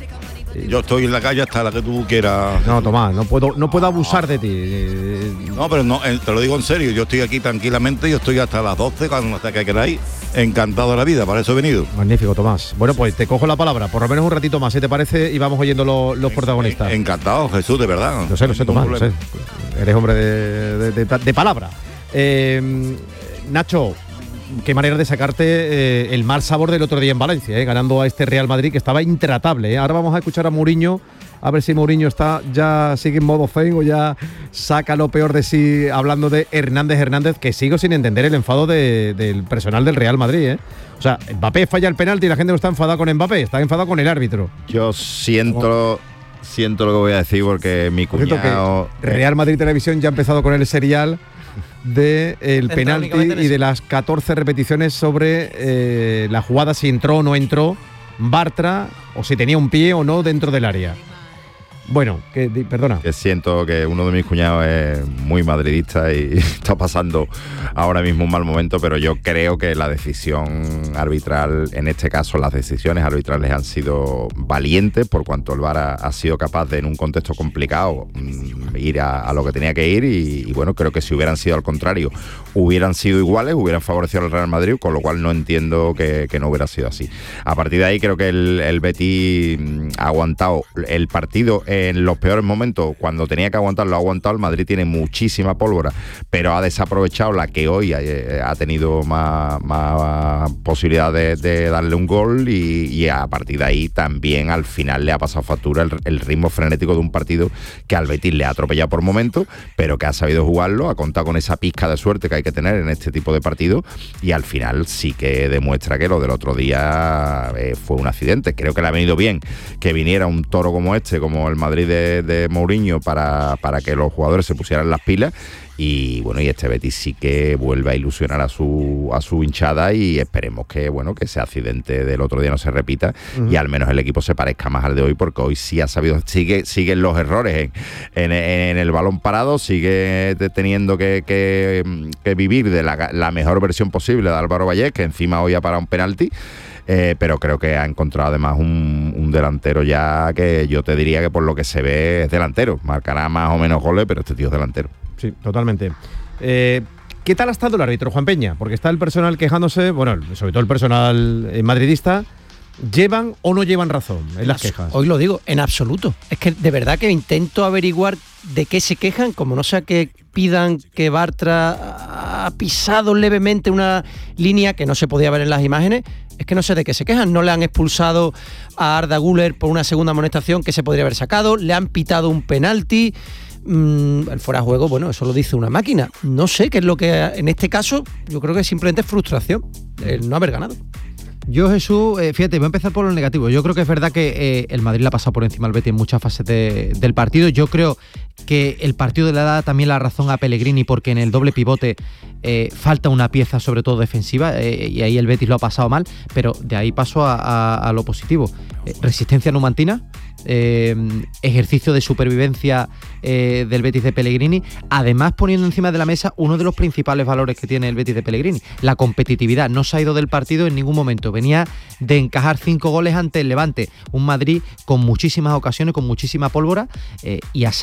Yo estoy en la calle hasta la que tú quieras. No, Tomás, no puedo, no puedo abusar de ti. No, pero no, te lo digo en serio. Yo estoy aquí tranquilamente, yo estoy hasta las doce, cuando hasta que queráis. Encantado de la vida, para eso he venido. Magnífico, Tomás. Bueno, pues te cojo la palabra, por lo menos un ratito más, si te parece, y vamos oyendo lo, los protagonistas. Encantado, Jesús, de verdad. Lo sé, lo sé, Tomás, lo sé. Eres hombre de, de, de, de palabra. Eh, Nacho, qué manera de sacarte eh, el mal sabor del otro día en Valencia, eh, ganando a este Real Madrid que estaba intratable. Eh. Ahora vamos a escuchar a Mourinho, a ver si Mourinho está ya sigue en modo zen o ya saca lo peor de sí, hablando de Hernández Hernández, que sigo sin entender el enfado de, del personal del Real Madrid. Eh. O sea, Mbappé falla el penalti y la gente no está enfadada con Mbappé, está enfadada con el árbitro. Yo siento... Siento lo que voy a decir porque mi cuñado... Real Madrid Televisión ya ha empezado con el serial de el penalti y de las catorce repeticiones sobre eh, la jugada, si entró o no entró Bartra, o si tenía un pie o no dentro del área. Bueno, que, perdona. Que siento que uno de mis cuñados es muy madridista y está pasando ahora mismo un mal momento, pero yo creo que la decisión arbitral, en este caso las decisiones arbitrales han sido valientes, por cuanto el V A R ha, ha sido capaz de, en un contexto complicado, ir a, a lo que tenía que ir y, y bueno, creo que si hubieran sido al contrario, hubieran sido iguales, hubieran favorecido al Real Madrid, con lo cual no entiendo que, que no hubiera sido así. A partir de ahí creo que el, el Betis ha aguantado el partido en los peores momentos, cuando tenía que aguantar, lo ha aguantado. El Madrid tiene muchísima pólvora, pero ha desaprovechado la que hoy ha, ha tenido más, más posibilidad de, de darle un gol y, y a partir de ahí también al final le ha pasado factura el, el ritmo frenético de un partido que al Betis le ha atropellado por momentos, pero que ha sabido jugarlo, ha contado con esa pizca de suerte que hay que tener en este tipo de partidos y al final sí que demuestra que lo del otro día eh, fue un accidente. Creo que le ha venido bien que viniera un toro como este, como el Madrid de, de Mourinho, para, para que los jugadores se pusieran las pilas y bueno, y este Betis sí que vuelve a ilusionar a su a su hinchada y esperemos que bueno que ese accidente del otro día no se repita uh-huh. y al menos el equipo se parezca más al de hoy, porque hoy sí ha sabido, sigue siguen los errores en, en, en el balón parado, sigue teniendo que, que, que vivir de la, la mejor versión posible de Álvaro Vallés, que encima hoy ha parado un penalti. Eh, pero creo que ha encontrado además un, un delantero ya que yo te diría que por lo que se ve es delantero. Marcará más o menos goles, pero este tío es delantero. Sí, totalmente. Eh, ¿Qué tal ha estado el árbitro, Juan Peña? Porque está el personal quejándose, bueno, sobre todo el personal madridista. ¿Llevan o no llevan razón en las quejas? Hoy lo digo, en absoluto. Es que de verdad que intento averiguar de qué se quejan, como no sea que pidan que Bartra ha pisado levemente una línea que no se podía ver en las imágenes. Es que no sé de qué se quejan. No le han expulsado a Arda Güler por una segunda amonestación que se podría haber sacado, le han pitado un penalti. Mm, el fuera de juego, bueno, eso lo dice una máquina. No sé qué es lo que en este caso, yo creo que simplemente es frustración el no haber ganado. Yo, Jesús, eh, fíjate, voy a empezar por lo negativo. Yo creo que es verdad que eh, el Madrid le ha pasado por encima al Betis en muchas fases de, del partido. Yo creo que el partido le da también la razón a Pellegrini, porque en el doble pivote eh, falta una pieza, sobre todo defensiva, eh, y ahí el Betis lo ha pasado mal, pero de ahí paso a, a, a lo positivo. Eh, resistencia numantina, eh, ejercicio de supervivencia eh, del Betis de Pellegrini, además poniendo encima de la mesa uno de los principales valores que tiene el Betis de Pellegrini, la competitividad. No se ha ido del partido en ningún momento, venía de encajar cinco goles ante el Levante, un Madrid con muchísimas ocasiones, con muchísima pólvora, eh, y ha sabido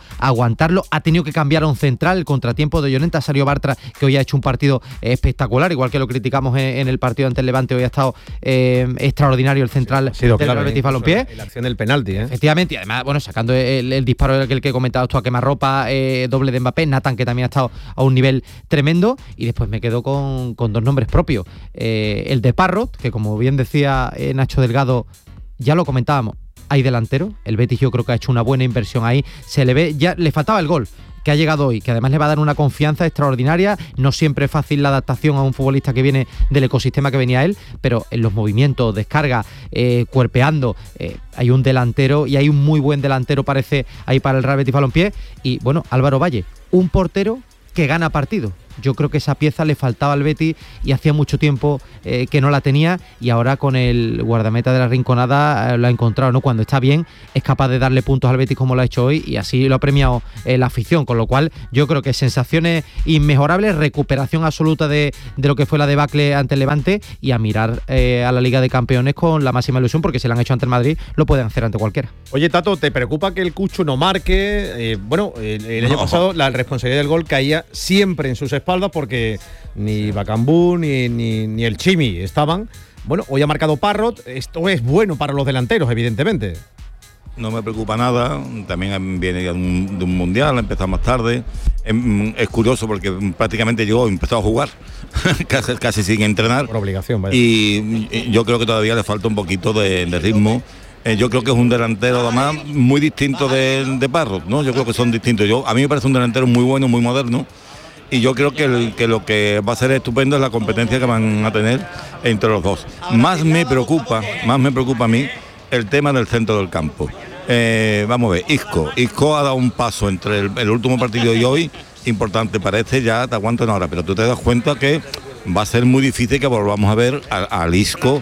aguantarlo. Ha tenido que cambiar a un central, el contratiempo de Llorente, ha salido Bartra, que hoy ha hecho un partido espectacular, igual que lo criticamos en, en el partido ante el Levante. Hoy ha estado eh, extraordinario el central sí, del Real Betis Balompié. La acción del penalti, ¿eh? Efectivamente, y además, bueno, sacando el, el disparo del que he comentado tú a quemarropa, eh, doble de Mbappé, Nathan, que también ha estado a un nivel tremendo, y después me quedo con, con dos nombres propios. Eh, el de Parrot, que como bien decía eh, Nacho Delgado, ya lo comentábamos, hay delantero, el Betis yo creo que ha hecho una buena inversión ahí, se le ve, ya le faltaba el gol que ha llegado hoy, que además le va a dar una confianza extraordinaria. No siempre es fácil la adaptación a un futbolista que viene del ecosistema que venía él, pero en los movimientos, descarga, eh, cuerpeando, eh, hay un delantero, y hay un muy buen delantero parece ahí para el Real Betis Balompié. Y bueno, Álvaro Valle, un portero que gana partido. Yo creo que esa pieza le faltaba al Betis y hacía mucho tiempo eh, que no la tenía, y ahora con el guardameta de la Rinconada eh, lo ha encontrado, ¿no? Cuando está bien es capaz de darle puntos al Betis como lo ha hecho hoy, y así lo ha premiado eh, la afición, con lo cual yo creo que sensaciones inmejorables, recuperación absoluta de, de lo que fue la debacle ante el Levante, y a mirar eh, a la Liga de Campeones con la máxima ilusión, porque si lo han hecho ante el Madrid lo pueden hacer ante cualquiera. Oye, Tato, ¿te preocupa que el Cucho no marque? Eh, bueno, el, el año no. pasado la responsabilidad del gol caía siempre en sus espaldas, porque ni Bacambú ni, ni, ni el Chimi estaban. Bueno, hoy ha marcado Parrot. Esto es bueno para los delanteros, evidentemente. No me preocupa nada, también viene de un, de un mundial, ha empezado más tarde. Es, es curioso porque prácticamente yo he empezado a jugar, casi, casi sin entrenar. Por obligación, vaya. Y, y yo creo que todavía le falta un poquito de, de ritmo. Eh, yo creo que es un delantero además muy distinto de, de Parrot, ¿no? Yo creo que son distintos. Yo, a mí me parece un delantero muy bueno, muy moderno. Y yo creo que, el, que lo que va a ser estupendo es la competencia que van a tener entre los dos. Más me preocupa, más me preocupa a mí el tema del centro del campo. Eh, vamos a ver, Isco. Isco ha dado un paso entre el, el último partido y hoy importante. Parece ya te aguanto una hora, pero tú te das cuenta que va a ser muy difícil que volvamos a ver al Isco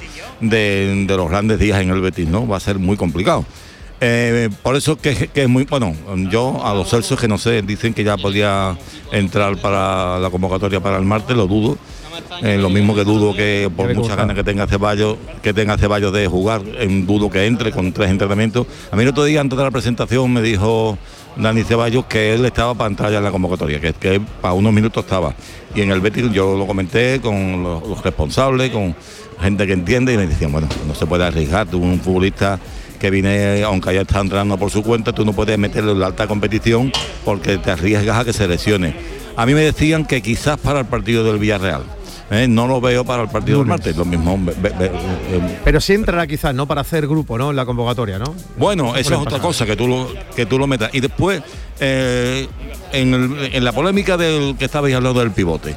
de, de los grandes días en el Betis, ¿no? Va a ser muy complicado. Eh, por eso que, que es muy bueno. Yo a los Celsos, que no sé, dicen que ya podía entrar para la convocatoria para el martes, lo dudo. Eh, lo mismo que dudo que por muchas ganas que tenga Ceballos, que tenga Ceballos de jugar, en dudo que entre con tres entrenamientos. A mí el otro día antes de la presentación me dijo Dani Ceballos que él estaba para entrar ya en la convocatoria, que, que para unos minutos estaba. Y en el Betis yo lo comenté con los, los responsables, con gente que entiende, y me decían, bueno, no se puede arriesgar, tú un futbolista que viene, aunque haya estado entrenando por su cuenta, tú no puedes meterlo en la alta competición porque te arriesgas a que se lesione. A mí me decían que quizás para el partido del Villarreal, ¿eh? No lo veo para el partido del martes, lo mismo. Be, be, be, eh. Pero sí entrará quizás, ¿no? Para hacer grupo, ¿no? En la convocatoria, ¿no? Bueno, esa es otra cosa, que tú lo, que tú lo metas. Y después, eh, en, el, en la polémica del que estabais hablando del pivote,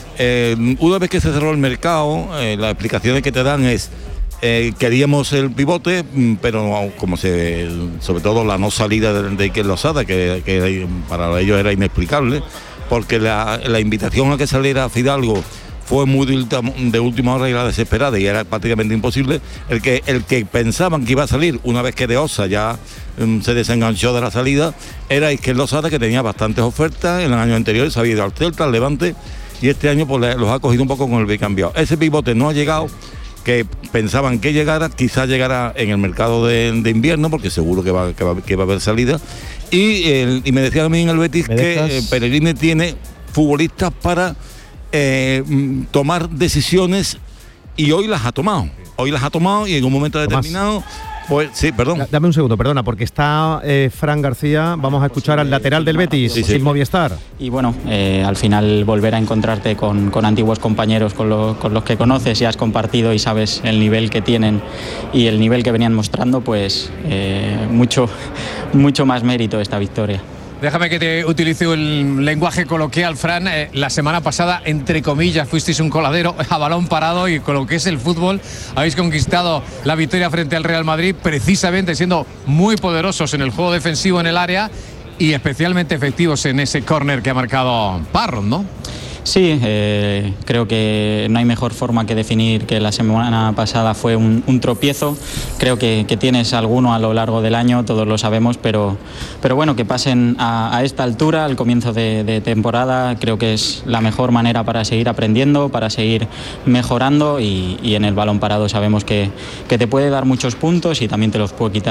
eh, una vez que se cerró el mercado, eh, las explicaciones que te dan es Eh, queríamos el pivote, pero como se, sobre todo la no salida de, de Iker Losada, que, que para ellos era inexplicable, porque la, la invitación a que saliera Fidalgo fue muy de, de última hora y la desesperada, y era prácticamente imposible. El que, el que pensaban que iba a salir una vez que De Osa ya um, se desenganchó de la salida, era Iker Losada, que tenía bastantes ofertas en los años anteriores, había ido al Celta, al Levante, y este año pues los ha cogido un poco con el bicambiado. Ese pivote no ha llegado, que pensaban que llegara, quizás llegará en el mercado de, de invierno, porque seguro que va, que va, que va a haber salida. Y, el, y me decía a mí en el Betis que eh, Pellegrini tiene futbolistas para eh, tomar decisiones, y hoy las ha tomado. Hoy las ha tomado y en un momento determinado... Pues sí, perdón. D- dame un segundo, perdona, porque está eh, Fran García. Vamos a escuchar al lateral del Betis, sí, sí. Sin Movistar. Y bueno, eh, al final volver a encontrarte con, con antiguos compañeros con, lo, con los que conoces y has compartido y sabes el nivel que tienen y el nivel que venían mostrando, pues eh, mucho, mucho más mérito esta victoria. Déjame que te utilice un lenguaje coloquial, Fran. Eh, la semana pasada, entre comillas, fuisteis un coladero a balón parado, y con lo que es el fútbol habéis conquistado la victoria frente al Real Madrid, precisamente siendo muy poderosos en el juego defensivo en el área y especialmente efectivos en ese córner que ha marcado Parrot, ¿no? Sí, eh, creo que no hay mejor forma que definir que la semana pasada fue un, un tropiezo. Creo que, que tienes alguno a lo largo del año, todos lo sabemos, pero, pero bueno, que pasen a, a esta altura, al comienzo de, de temporada, creo que es la mejor manera para seguir aprendiendo, para seguir mejorando, y, y en el balón parado sabemos que, que te puede dar muchos puntos y también te los puede quitar.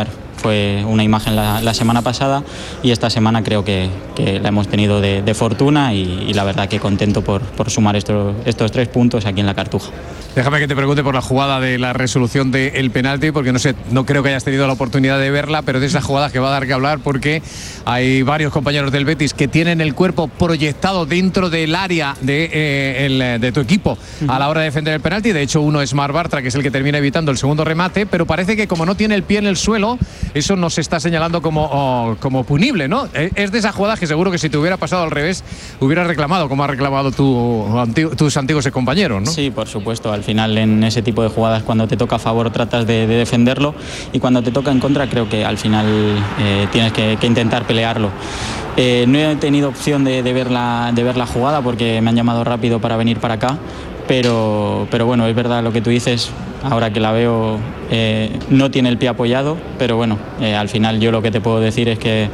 fue una imagen la, la semana pasada y esta semana creo que, que la hemos tenido de, de fortuna y, y la verdad que contento por, por sumar estos, estos tres puntos aquí en la Cartuja. Déjame que te pregunte por la jugada de la resolución del penalti, porque no sé, no creo que hayas tenido la oportunidad de verla, pero de esas jugadas que va a dar que hablar, porque hay varios compañeros del Betis que tienen el cuerpo proyectado dentro del área de, eh, el, de tu equipo a la hora de defender el penalti. De hecho, uno es Marc Bartra, que es el que termina evitando el segundo remate, pero parece que como no tiene el pie en el suelo, eso nos está señalando como, oh, como punible, ¿no? Es de esas jugadas que seguro que si te hubiera pasado al revés, hubiera reclamado, como ha reclamado tu, tus antiguos compañeros, ¿no? Sí, por supuesto. Al final, en ese tipo de jugadas, cuando te toca a favor tratas de, de defenderlo y cuando te toca en contra creo que al final eh, tienes que, que intentar pelearlo. Eh, no he tenido opción de, de, ver la, de ver la jugada porque me han llamado rápido para venir para acá, pero, pero bueno, es verdad lo que tú dices, ahora que la veo eh, no tiene el pie apoyado, pero bueno, eh, al final yo lo que te puedo decir es que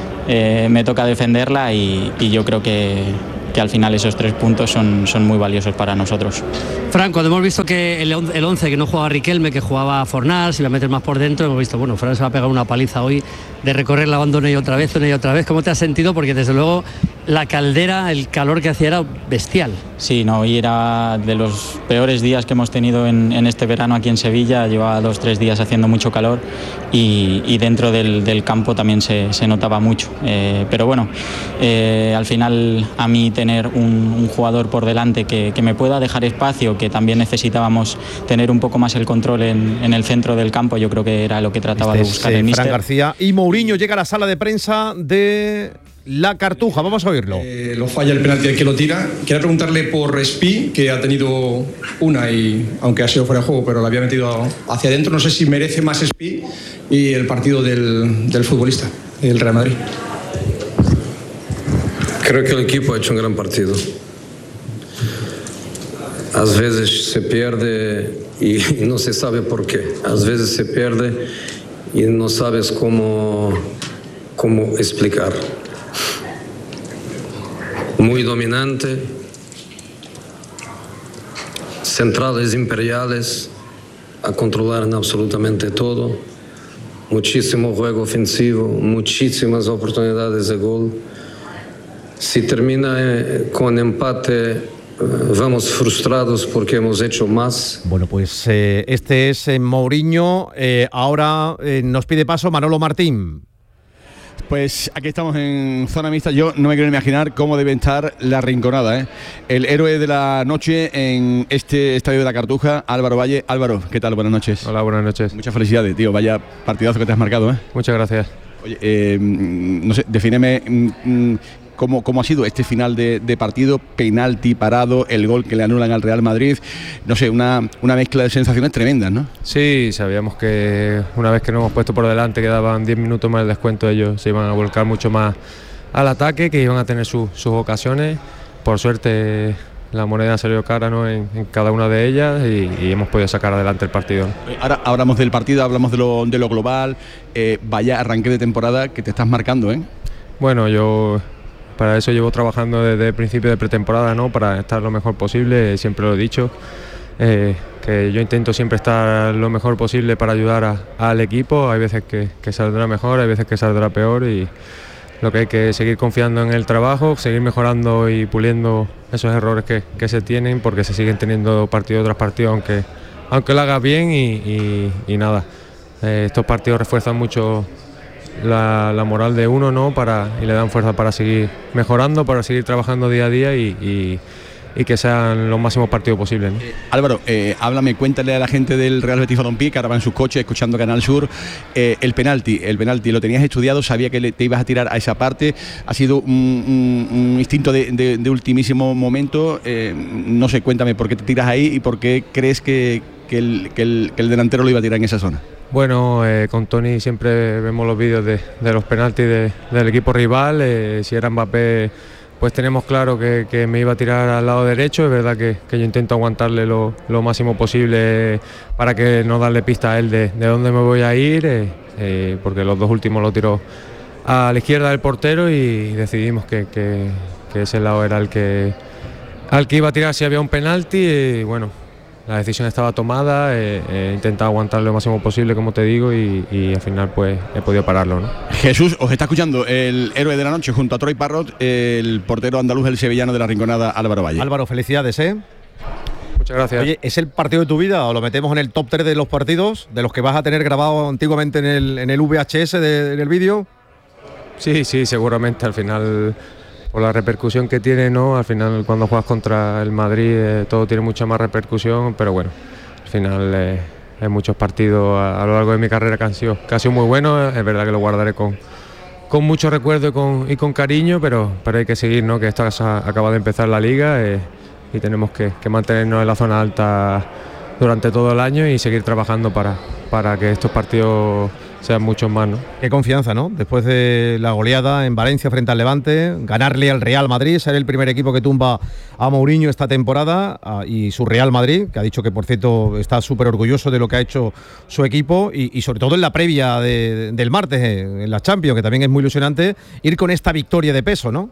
eh, me toca defenderla y, y yo creo que que al final esos tres puntos son, son muy valiosos para nosotros. Fran, cuando hemos visto que el, el once, que no jugaba Riquelme, que jugaba Fornals, si la metes más por dentro, hemos visto, bueno, Fran se va a pegar una paliza hoy de recorrer la banda una y otra vez, una y otra vez. ¿Cómo te has sentido? Porque desde luego la caldera, el calor que hacía era bestial. Sí, no, hoy era de los peores días que hemos tenido en, en este verano aquí en Sevilla. Llevaba dos, tres días haciendo mucho calor y, y dentro del, del campo también se, se notaba mucho. Eh, pero bueno, eh, al final a mí tener un, un jugador por delante que, que me pueda dejar espacio, que también necesitábamos tener un poco más el control en, en el centro del campo, yo creo que era lo que trataba este de buscar es, el eh, míster. Fran García y Mourinho llega a la sala de prensa de la Cartuja, vamos a oírlo. Eh, lo falla el penalti, el que lo tira. Quería preguntarle por Espi, que ha tenido una y aunque ha sido fuera de juego, pero la había metido hacia adentro. No sé si merece más Espi y el partido del, del futbolista, el Real Madrid. Creo que el equipo ha hecho un gran partido. A veces se pierde y no se sabe por qué. A veces se pierde y no sabes cómo, cómo explicar. Muy dominante, centrales imperiales a controlar en absolutamente todo, muchísimo juego ofensivo, muchísimas oportunidades de gol. Si termina con empate, vamos frustrados porque hemos hecho más. Bueno, pues eh, este es eh, Mourinho. Eh, ahora eh, nos pide paso Manolo Martín. Pues aquí estamos en zona mixta. Yo no me quiero imaginar cómo debe estar la Rinconada, ¿eh? El héroe de la noche en este estadio de la Cartuja, Álvaro Valle. Álvaro, ¿qué tal? Buenas noches. Hola, buenas noches. Muchas felicidades, tío. Vaya partidazo que te has marcado, ¿eh? Muchas gracias. Oye, eh, no sé, defíneme mm, cómo, cómo ha sido este final de, de partido, penalti parado, el gol que le anulan al Real Madrid. No sé, una, una mezcla de sensaciones tremendas, ¿no? Sí, sabíamos que una vez que nos hemos puesto por delante, quedaban diez minutos más el descuento, ellos se iban a volcar mucho más al ataque, que iban a tener su, sus ocasiones. Por suerte la moneda salió cara, ¿no?, en, en cada una de ellas y, y hemos podido sacar adelante el partido, ¿no? Ahora hablamos del partido, hablamos de lo, de lo global. Eh, vaya arranque de temporada que te estás marcando, ¿eh? Bueno, yo para eso llevo trabajando desde el principio de pretemporada, ¿no?, para estar lo mejor posible, siempre lo he dicho, eh, que yo intento siempre estar lo mejor posible para ayudar a, al equipo. Hay veces que, que saldrá mejor, hay veces que saldrá peor y lo que hay que seguir confiando en el trabajo, seguir mejorando y puliendo esos errores que, que se tienen, porque se siguen teniendo partido tras partido, aunque, aunque lo hagas bien y, y, y nada. Eh, estos partidos refuerzan mucho la, la moral de uno, ¿no?, para, y le dan fuerza para seguir mejorando, para seguir trabajando día a día y, y, y que sean los máximos partidos posibles, ¿no? Eh, Álvaro, eh, háblame, cuéntale a la gente del Real Betis Balompié, que ahora va en sus coches escuchando Canal Sur, eh, el penalti, el penalti, ¿lo tenías estudiado? ¿Sabía que le, te ibas a tirar a esa parte? ¿Ha sido un, un, un instinto de, de, de ultimísimo momento? Eh, no sé, cuéntame por qué te tiras ahí y por qué crees que, que, el, que, el, que el delantero lo iba a tirar en esa zona. Bueno, eh, con Tony siempre vemos los vídeos de, de los penaltis de, del equipo rival. Eh, si era Mbappé, pues tenemos claro que, que me iba a tirar al lado derecho. Es verdad que, que yo intento aguantarle lo, lo máximo posible para que no darle pista a él de, de dónde me voy a ir, eh, eh, porque los dos últimos lo tiró a la izquierda del portero y decidimos que, que, que ese lado era el que, al que iba a tirar si había un penalti. Y bueno, la decisión estaba tomada, he, he intentado aguantar lo máximo posible, como te digo, y, y al final pues he podido pararlo, ¿no? Jesús, os está escuchando el héroe de la noche junto a Troy Parrott, el portero andaluz, el sevillano de la Rinconada, Álvaro Valle. Álvaro, felicidades, ¿eh? Muchas gracias. Oye, ¿es el partido de tu vida o lo metemos en el top tres de los partidos, de los que vas a tener grabado antiguamente en el, en el V H S de, en el vídeo? Sí, sí, seguramente al final, por la repercusión que tiene, ¿no? Al final cuando juegas contra el Madrid eh, todo tiene mucha más repercusión, pero bueno, al final eh, hay muchos partidos a, a lo largo de mi carrera que han sido, que han sido muy buenos, es verdad que lo guardaré con, con mucho recuerdo y con, y con cariño, pero, pero hay que seguir, ¿no? Que esto acaba de empezar la liga eh, y tenemos que, que mantenernos en la zona alta durante todo el año y seguir trabajando para, para que estos partidos sean muchos más, ¿no? Qué confianza, ¿no? Después de la goleada en Valencia frente al Levante, ganarle al Real Madrid, ser el primer equipo que tumba a Mourinho esta temporada, y su Real Madrid, que ha dicho que por cierto está súper orgulloso de lo que ha hecho su equipo, y, y sobre todo en la previa de, del martes, en la Champions, que también es muy ilusionante, ir con esta victoria de peso, ¿no?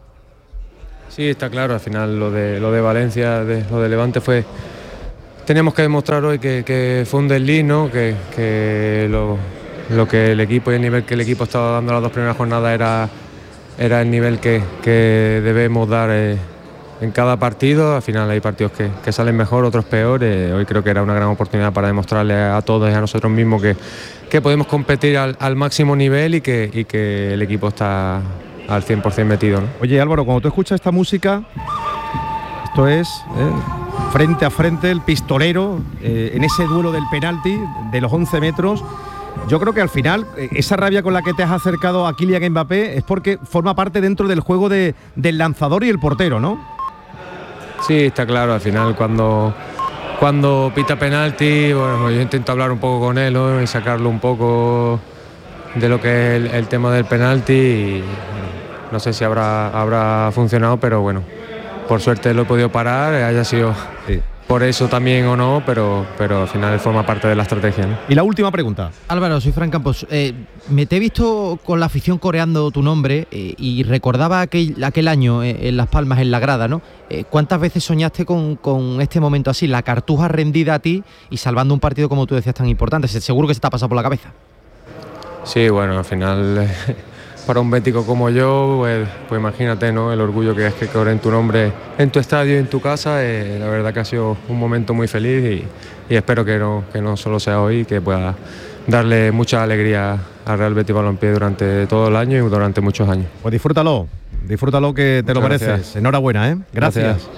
Sí, está claro, al final lo de, lo de Valencia, de, lo de Levante fue... Teníamos que demostrar hoy que, que fue un desliz, ¿no? Que, que lo, lo que el equipo y el nivel que el equipo estaba dando las dos primeras jornadas era, era el nivel que, que debemos dar eh, en cada partido. Al final hay partidos que, que salen mejor, otros peor. Eh, hoy creo que era una gran oportunidad para demostrarle a todos y a nosotros mismos que, que podemos competir al, al máximo nivel y que, y que el equipo está al cien por ciento metido, ¿no? Oye, Álvaro, cuando tú escuchas esta música, esto es... ¿eh? Frente a frente, el pistolero, eh, en ese duelo del penalti de los once metros. Yo creo que al final, eh, esa rabia con la que te has acercado a Kylian Mbappé es porque forma parte dentro del juego de, del lanzador y el portero, ¿no? Sí, está claro, al final cuando, cuando pita penalti, bueno, yo intento hablar un poco con él, ¿no? Y sacarlo un poco de lo que es el, el tema del penalti y no sé si habrá, habrá funcionado, pero bueno, por suerte lo he podido parar, haya sido sí. por eso también o no, pero, pero al final forma parte de la estrategia, ¿no? Y la última pregunta. Álvaro, soy Fran Campos. Eh, me te he visto con la afición coreando tu nombre eh, y recordaba aquel, aquel año eh, en Las Palmas, en la grada, ¿no? Eh, ¿Cuántas veces soñaste con, con este momento así, la Cartuja rendida a ti y salvando un partido como tú decías tan importante? Seguro que se te ha pasado por la cabeza. Sí, bueno, al final... Eh, para un bético como yo, pues, pues imagínate, ¿no? El orgullo que es que corren tu nombre en tu estadio y en tu casa. Eh, la verdad que ha sido un momento muy feliz y, y espero que no, que no solo sea hoy, que pueda darle mucha alegría al Real Betis Balompié durante todo el año y durante muchos años. Pues disfrútalo, disfrútalo que te Muchas lo mereces. Gracias. Enhorabuena, ¿eh? Gracias. Gracias.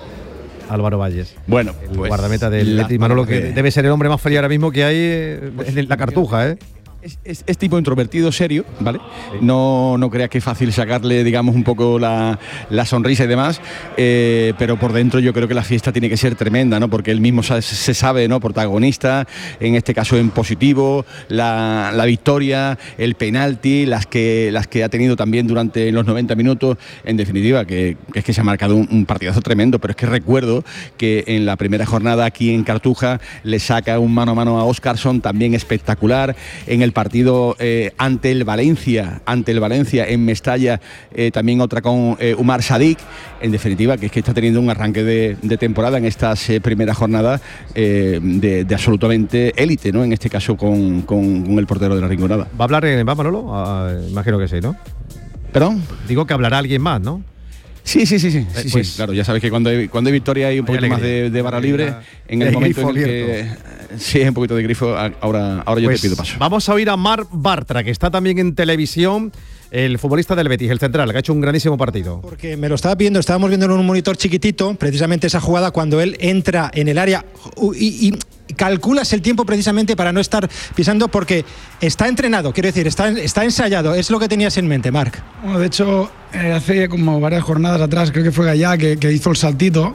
Álvaro Valles. Bueno, el pues guardameta del Betis, Manolo, que debe ser el hombre más feliz ahora mismo que hay pues, en la Cartuja, ¿eh? Es, es, es tipo introvertido, serio, ¿vale? Sí. No, no creas que es fácil sacarle, digamos, un poco la, la sonrisa y demás, eh, pero por dentro yo creo que la fiesta tiene que ser tremenda, ¿no? Porque él mismo se, se sabe, ¿no? Protagonista, en este caso en positivo, la, la victoria, el penalti, las que, las que ha tenido también durante los noventa minutos, en definitiva, que, que es que se ha marcado un, un partidazo tremendo, pero es que recuerdo que en la primera jornada aquí en Cartuja le saca un mano a mano a Óscarson, también espectacular, en el partido eh, ante el Valencia, ante el Valencia en Mestalla, eh, también otra con eh, Umar Sadik. En definitiva, que es que está teniendo un arranque de, de temporada en estas eh, primeras jornadas eh, de, de absolutamente élite, ¿no? En este caso con, con, con el portero de la Rinconada. ¿Va a hablar en va Manolo? Ah, imagino que sí, ¿no? ¿Perdón? Digo que hablará alguien más, ¿no? Sí, sí, sí, sí, sí, pues, sí, claro, ya sabéis que cuando hay, cuando hay victoria hay un poquito más de, de barra libre, en el momento en el que sí, es un poquito de grifo, ahora, ahora yo pues te pido paso. Vamos a oír a Marc Bartra, que está también en televisión, el futbolista del Betis, el central, que ha hecho un grandísimo partido. Porque me lo estaba viendo, estábamos viendo en un monitor chiquitito, precisamente esa jugada cuando él entra en el área y, y calculas el tiempo precisamente para no estar pisando, porque está entrenado, quiero decir, está, está ensayado, es lo que tenías en mente, Marc. Bueno, de hecho, eh, hace como varias jornadas atrás, creo que fue Gallá que, que hizo el saltito,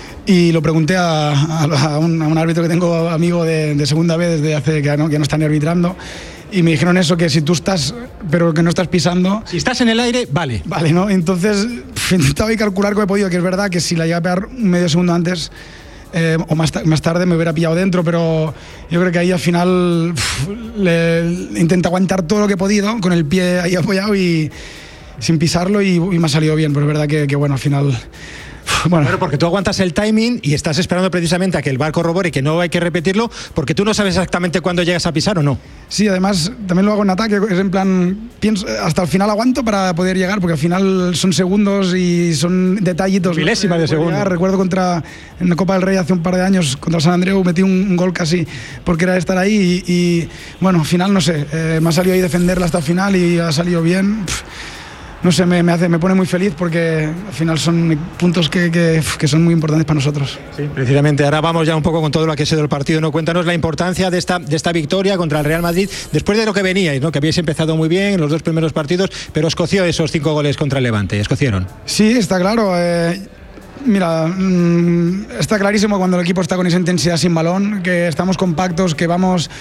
y lo pregunté a, a, a, un, a un árbitro que tengo amigo de, de segunda vez desde hace que no, que no está ni arbitrando, y me dijeron eso, que si tú estás, pero que no estás pisando... Si estás en el aire, vale. Vale, ¿no? Entonces, pff, intentaba calcular como he podido, que es verdad que si la iba a pegar un medio segundo antes... Eh, o más, más tarde me hubiera pillado dentro, pero yo creo que ahí al final pff, le, le intenta aguantar todo lo que he podido con el pie ahí apoyado y sin pisarlo y, y me ha salido bien, pero es verdad que, que bueno, al final pff, Bueno, claro, porque tú aguantas el timing y estás esperando precisamente a que el V A R corrobore que no hay que repetirlo, porque tú no sabes exactamente cuándo llegas a pisar o no. Sí, además también lo hago en ataque, es en plan, pienso, hasta el final aguanto para poder llegar, porque al final son segundos y son detallitos. Milésimas ¿no? de segundo. Llegar. Recuerdo contra, en la Copa del Rey hace un par de años, contra San Andreu, metí un, un gol casi porque era estar ahí y, y bueno, al final no sé, eh, me ha salido ahí defenderla hasta el final y ha salido bien. Pff, no sé, me, me, hace, me pone muy feliz porque al final son puntos que, que, que son muy importantes para nosotros. Sí, precisamente, ahora vamos ya un poco con todo lo que ha sido el partido, ¿no? Cuéntanos la importancia de esta, de esta victoria contra el Real Madrid, después de lo que veníais, ¿no? Que habíais empezado muy bien en los dos primeros partidos, pero os coció esos cinco goles contra el Levante, os cocieron. Sí, está claro. Eh... Mira, mmm, está clarísimo cuando el equipo está con esa intensidad sin balón, que estamos compactos, que vamos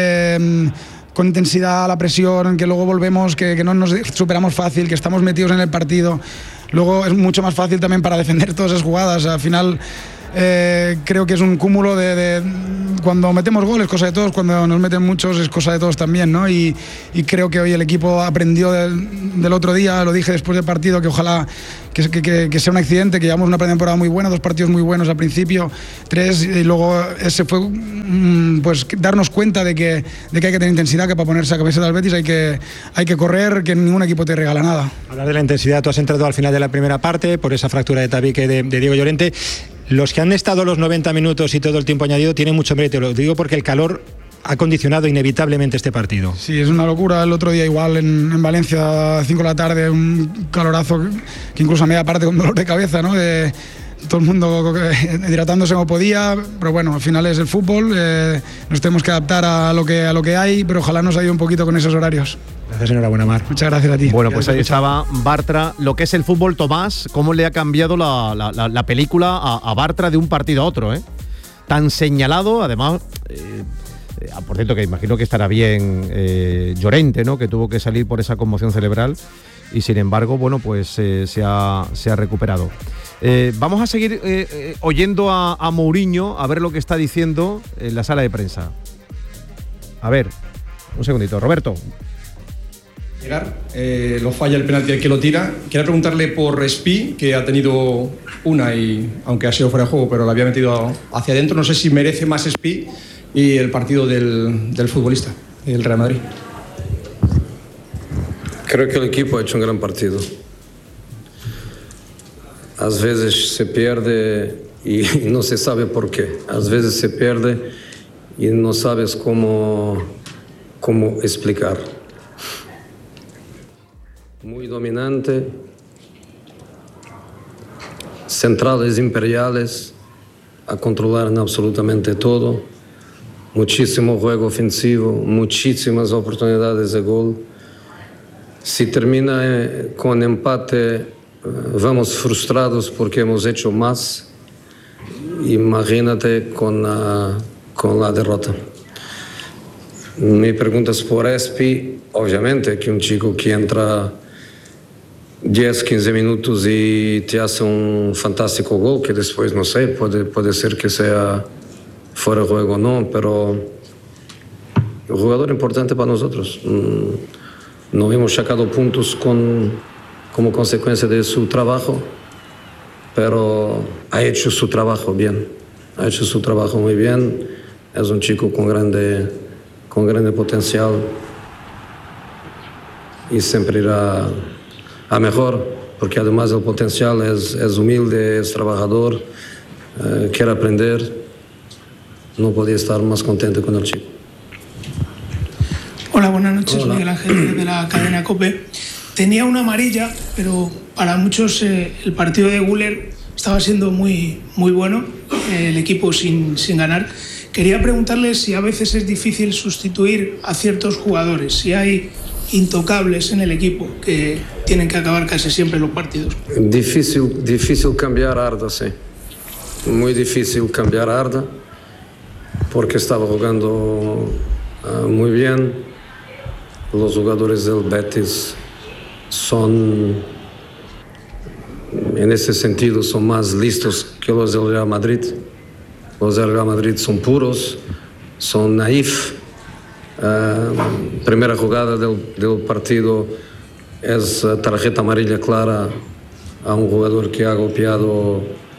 eh, con intensidad a la presión, que luego volvemos, que, que no nos superamos fácil, que estamos metidos en el partido. Luego es mucho más fácil también para defender todas esas jugadas. Al final eh, creo que es un cúmulo de, de cuando metemos goles, cosa de todos, cuando nos meten muchos es cosa de todos también, ¿no? Y, y creo que hoy el equipo aprendió del, del otro día, lo dije después del partido, que ojalá que, que, que sea un accidente, que llevamos una pretemporada muy buena, dos partidos muy buenos al principio, tres, y luego ese fue pues darnos cuenta de que, de que hay que tener intensidad, que para ponerse a cabeza del Betis hay que, hay que correr, que ningún equipo te regala nada. Hablar de la intensidad, tú has entrado al final de la primera parte por esa fractura de tabique de, de Diego Llorente. Los que han estado los noventa minutos y todo el tiempo añadido tienen mucho mérito, lo digo porque el calor ha condicionado inevitablemente este partido. Sí, es una locura. El otro día igual en, en Valencia a cinco de la tarde, un calorazo que incluso a media parte con dolor de cabeza, ¿no? De, todo el mundo hidratándose como podía, pero bueno, al final es el fútbol, eh, nos tenemos que adaptar a lo que, a lo que hay, pero ojalá nos ayude un poquito con esos horarios. Gracias, enhorabuena, Mar. Muchas gracias a ti. Bueno, pues ahí estaba Bartra. Lo que es el fútbol, Tomás, cómo le ha cambiado la, la, la, la película a, a Bartra de un partido a otro, ¿eh? Tan señalado, además, eh, eh, por cierto, que imagino que estará bien eh, Llorente, ¿no? Que tuvo que salir por esa conmoción cerebral y sin embargo, bueno, pues eh, se, ha, se ha recuperado. Eh, vamos a seguir eh, eh, oyendo a, a Mourinho, a ver lo que está diciendo en la sala de prensa. A ver, un segundito, Roberto. Llegar, eh, lo falla el penalti el que lo tira. Quería preguntarle por Spi, que ha tenido una y aunque ha sido fuera de juego, pero la había metido hacia adentro. No sé si merece más Spi y el partido del, del futbolista, el Real Madrid. Creo que el equipo ha hecho un gran partido. A veces se pierde y no se sabe por qué. A veces se pierde y no sabes cómo, cómo explicar. Muy dominante, centrales imperiales a controlar en absolutamente todo, muchísimo juego ofensivo, muchísimas oportunidades de gol. Si termina eh, con empate, eh, vamos frustrados porque hemos hecho más. Imagínate con la, con la derrota. Mi pregunta es por Espi, obviamente que un chico que entra diez, quince minutos y te hace un fantástico gol, que después, no sé, puede, puede ser que sea fuera de juego o no, pero un jugador importante para nosotros. No hemos sacado puntos con, como consecuencia de su trabajo, pero ha hecho su trabajo bien, ha hecho su trabajo muy bien, es un chico con grande, con grande potencial y siempre irá a mejor, porque además del potencial es, es humilde, es trabajador, eh, quiere aprender. No podía estar más contento con el chico. Hola, buenas noches, Hola. Miguel Ángel de la cadena COPE. Tenía una amarilla, pero para muchos eh, el partido de Güler estaba siendo muy, muy bueno, eh, el equipo sin, sin ganar. Quería preguntarle si a veces es difícil sustituir a ciertos jugadores, si hay intocables en el equipo que tienen que acabar casi siempre los partidos. Difícil, difícil cambiar a Arda, sí. Muy difícil cambiar a Arda, porque estaba jugando uh, muy bien. Los jugadores del Betis son, en ese sentido, son más listos que los del Real Madrid. Los del Real Madrid son puros, son naif. Uh, primera jugada del, del partido es uh, tarjeta amarilla clara a un jugador que ha golpeado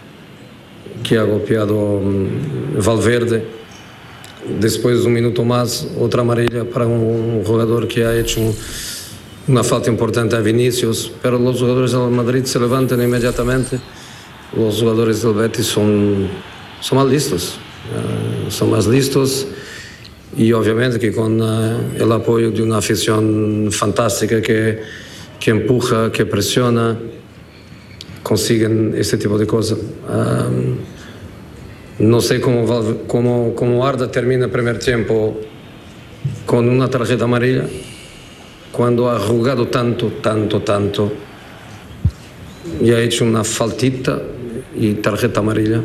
que ha golpeado um, Valverde. Después, un minuto más, otra amarilla para un, un jugador que ha hecho un, una falta importante a Vinicius. Pero los jugadores del Madrid se levantan inmediatamente. Los jugadores del Betis son, son más listos. Uh, son más listos. Y obviamente que con uh, el apoyo de una afición fantástica que, que empuja, que presiona, consiguen este tipo de cosas. Um, no sé cómo, cómo, cómo Arda termina el primer tiempo con una tarjeta amarilla, cuando ha jugado tanto, tanto, tanto, y ha hecho una faltita y tarjeta amarilla.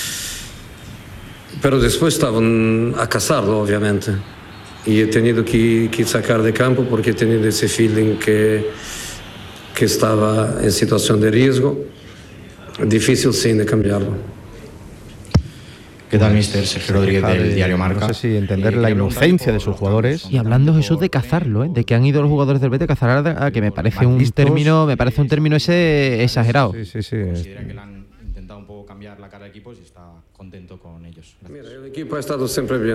Pero después estaban a cazarlo, obviamente. Y he tenido que, que sacar de campo porque he tenido ese feeling que, que estaba en situación de riesgo. Difícil, sí, de cambiarlo. ¿Qué tal, mister? Sergio Rodríguez del diario Marca. No sé si entender la inocencia de sus jugadores. Y hablando, Jesús, de cazarlo, ¿eh? De que han ido los jugadores del Betis a cazar a Arda, que me parece un término, me parece un término ese exagerado. Sí, sí, sí. Considera que le han intentado un poco cambiar la cara del equipo y está contento con ellos. Mira, el equipo ha estado siempre bien.